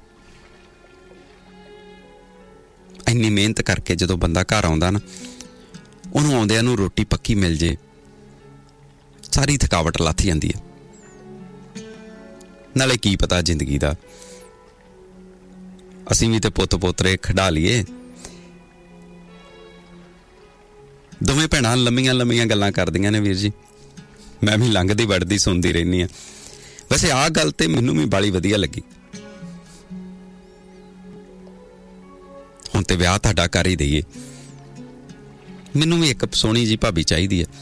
ਇੰਨੀ ਮਿਹਨਤ ਕਰਕੇ ਜਦੋਂ ਬੰਦਾ ਘਰ ਆਉਂਦਾ ਨਾ, ਉਹਨੂੰ ਆਉਂਦਿਆਂ ਨੂੰ ਰੋਟੀ ਪੱਕੀ ਮਿਲ ਜੇ, ਸਾਰੀ ਥਕਾਵਟ ਲੱਥ ਜਾਂਦੀ ਹੈ। ਨਾਲੇ ਕੀ ਪਤਾ ਜ਼ਿੰਦਗੀ ਦਾ, ਅਸੀਂ ਵੀ ਤੇ ਪੁੱਤ ਪੋਤਰੇ ਖਿਡਾ ਲਈਏ। ਦੋਵੇਂ ਭੈਣਾਂ ਲੰਮੀਆਂ ਲੰਮੀਆਂ ਗੱਲਾਂ ਕਰਦੀਆਂ ਨੇ ਵੀਰ ਜੀ, ਮੈਂ ਵੀ ਲੰਘਦੀ ਵੜਦੀ ਸੁਣਦੀ ਰਹਿੰਦੀ ਹਾਂ। ਵੈਸੇ ਆਹ ਗੱਲ ਤੇ ਮੈਨੂੰ ਵੀ ਬਾਲੀ ਵਧੀਆ ਲੱਗੀ। ਹੁਣ ਤੇ ਵਿਆਹ ਤੁਹਾਡਾ ਕਰ ਹੀ ਦਈਏ, ਮੈਨੂੰ ਵੀ ਇੱਕ ਸੋਹਣੀ ਜੀ ਭਾਬੀ ਚਾਹੀਦੀ ਹੈ।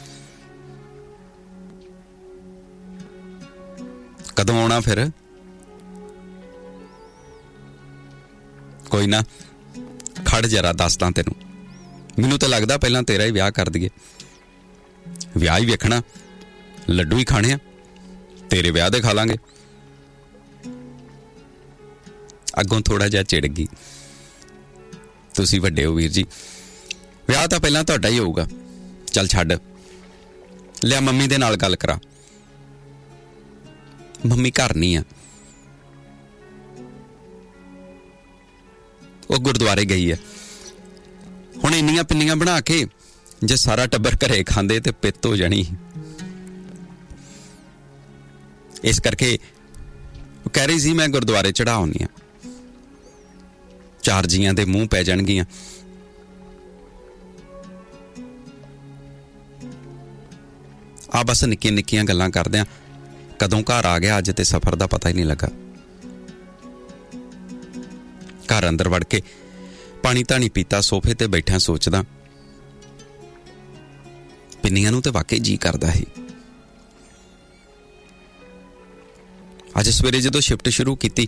ਕਦੋਂ ਆਉਣਾ ਫਿਰ? ਕੋਈ ਨਾ, ਖੜ ਜਰਾ, ਦੱਸਦਾ ਤੈਨੂੰ। ਮੈਨੂੰ ਤਾਂ ਲੱਗਦਾ ਪਹਿਲਾਂ ਤੇਰਾ ਹੀ ਵਿਆਹ ਕਰ ਦਈਏ। ਵਿਆਹ ਹੀ ਵੇਖਣਾ, ਲੱਡੂ ਹੀ ਖਾਣੇ ਆ, ਤੇਰੇ ਵਿਆਹ ਦੇ ਖਾ ਲਾਂਗੇ। ਅੱਗੋਂ ਥੋੜਾ ਜਿਹਾ ਚਿੜ ਗਈ, ਤੁਸੀਂ ਵੱਡੇ ਹੋ ਵੀਰ ਜੀ, ਵਿਆਹ ਤਾਂ ਪਹਿਲਾਂ ਤੁਹਾਡਾ ਹੀ ਹੋਊਗਾ। ਚੱਲ ਛੱਡ, ਲਿਆ ਮੰਮੀ ਦੇ ਨਾਲ ਗੱਲ ਕਰਾ। ਮੰਮੀ ਘਰ ਨਹੀਂ ਆ, ਉਹ ਗੁਰਦੁਆਰੇ ਗਈ ਹੈ। ਹੁਣ ਇੰਨੀਆਂ ਪਿੰਨੀਆਂ ਬਣਾ ਕੇ ਜੇ ਸਾਰਾ ਟੱਬਰ ਘਰੇ ਖਾਂਦੇ ਤੇ ਪਿੱਤ ਹੋ ਜਾਣੀ। ਇਸ ਕਰਕੇ ਉਹ ਕਹਿ ਰਹੀ ਸੀ ਮੈਂ ਗੁਰਦੁਆਰੇ ਚੜਾਉਣੀ ਆ, ਚਾਰ ਜੀਆਂ ਦੇ ਮੂੰਹ ਪੈ ਜਾਣਗੀਆਂ। ਆ ਬਸ ਨਿੱਕੀਆਂ ਨਿੱਕੀਆਂ ਗੱਲਾਂ ਕਰਦਿਆਂ ਕਦੋਂ ਘਰ ਆ ਗਿਆ ਅੱਜ ਤੇ ਸਫ਼ਰ ਦਾ ਪਤਾ ਹੀ ਨਹੀਂ ਲੱਗਾ। ਘਰ ਅੰਦਰ ਵੜ ਕੇ ਪਾਣੀ ਧਾਣੀ ਪੀਤਾ, ਸੋਫੇ ਤੇ ਬੈਠਾ ਸੋਚਦਾ, ਪਿੰਨੀਆਂ ਨੂੰ ਤੇ ਵਾਕਈ ਜੀ ਕਰਦਾ ਸੀ। ਅੱਜ ਸਵੇਰੇ ਜਦੋਂ ਸ਼ਿਫਟ ਸ਼ੁਰੂ ਕੀਤੀ,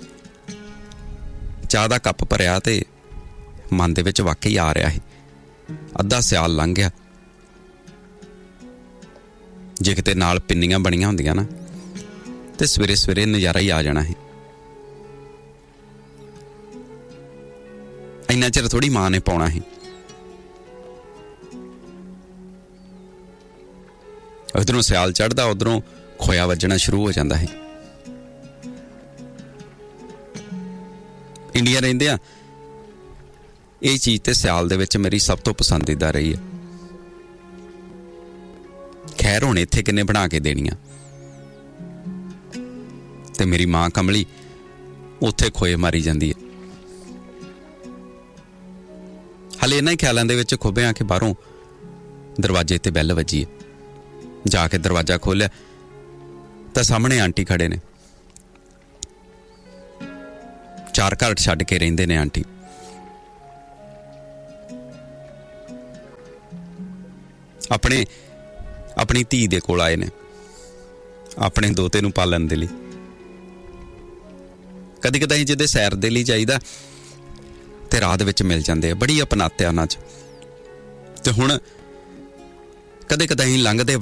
ਚਾਹ ਦਾ ਕੱਪ ਭਰਿਆ ਤੇ ਮਨ ਦੇ ਵਿੱਚ ਵਾਕਈ ਆ ਰਿਹਾ ਸੀ, ਅੱਧਾ ਸਿਆਲ ਲੰਘ ਗਿਆ। ਜੇ ਕਿਤੇ ਨਾਲ ਪਿੰਨੀਆਂ ਬਣੀਆਂ ਹੁੰਦੀਆਂ ਨਾ ਤੇ ਸਵੇਰੇ ਸਵੇਰੇ ਨਜ਼ਾਰਾ ਹੀ ਆ ਜਾਣਾ ਹੈ। ਇੰਨਾ ਚਿਰ ਥੋੜੀ ਮਾਂ ਨੇ ਪਾਉਣਾ ਸੀ। ਉਧਰੋਂ ਸਿਆਲ ਚੜ੍ਹਦਾ, ਉਧਰੋਂ ਖੋਇਆ ਵੱਜਣਾ ਸ਼ੁਰੂ ਹੋ ਜਾਂਦਾ ਹੈ। ਇੰਡੀਆ ਰਹਿੰਦੇ ਆ, ਇਹ ਚੀਜ਼ ਤੇ ਸਿਆਲ ਦੇ ਵਿੱਚ ਮੇਰੀ ਸਭ ਤੋਂ ਪਸੰਦੀਦਾ ਰਹੀ ਹੈ। ਖੈਰ ਹੁਣ ਇੱਥੇ ਕਿੰਨੇ ਬਣਾ ਕੇ ਦੇਣੀਆਂ, ਤੇ ਮੇਰੀ ਮਾਂ ਕਮਲੀ ਉੱਥੇ ਖੋਏ ਮਾਰੀ ਜਾਂਦੀ ਹੈ। ਹਲੇ ਇਹਨਾਂ ਹੀ ਖਿਆਲਾਂ ਦੇ ਵਿੱਚ ਖੁੱਬਿਆਂ ਕਿ ਬਾਹਰੋਂ ਦਰਵਾਜ਼ੇ ਤੇ ਬੈਲ ਵੱਜੀ ਹੈ। ਜਾ ਕੇ ਦਰਵਾਜ਼ਾ ਖੋਲਿਆ ਤਾਂ ਸਾਹਮਣੇ ਆਂਟੀ ਖੜੇ ਨੇ। ਚਾਰ ਘਰ ਛੱਡ ਕੇ ਰਹਿੰਦੇ ਨੇ ਆਂਟੀ। ਆਪਣੇ ਆਪਣੀ ਧੀ ਦੇ ਕੋਲ ਆਏ ਨੇ, ਆਪਣੇ ਦੋਤੇ ਨੂੰ ਪਾਲਣ ਦੇ ਲਈ। ਕਦੀ ਕਦਾਈ ਜਿਹਦੇ ਸੈਰ ਦੇ ਲਈ ਚਾਹੀਦਾ ਤੇ ਰਾਤ ਵਿੱਚ ਮਿਲ ਜਾਂਦੇ ਆ, ਬੜੀ ਅਪਣਾਤਿਆ ਉਹਨਾਂ 'ਚ। ਤੇ ਹੁਣ ਕਦੇ ਕਦਾਈ ਲੰਘਦੇ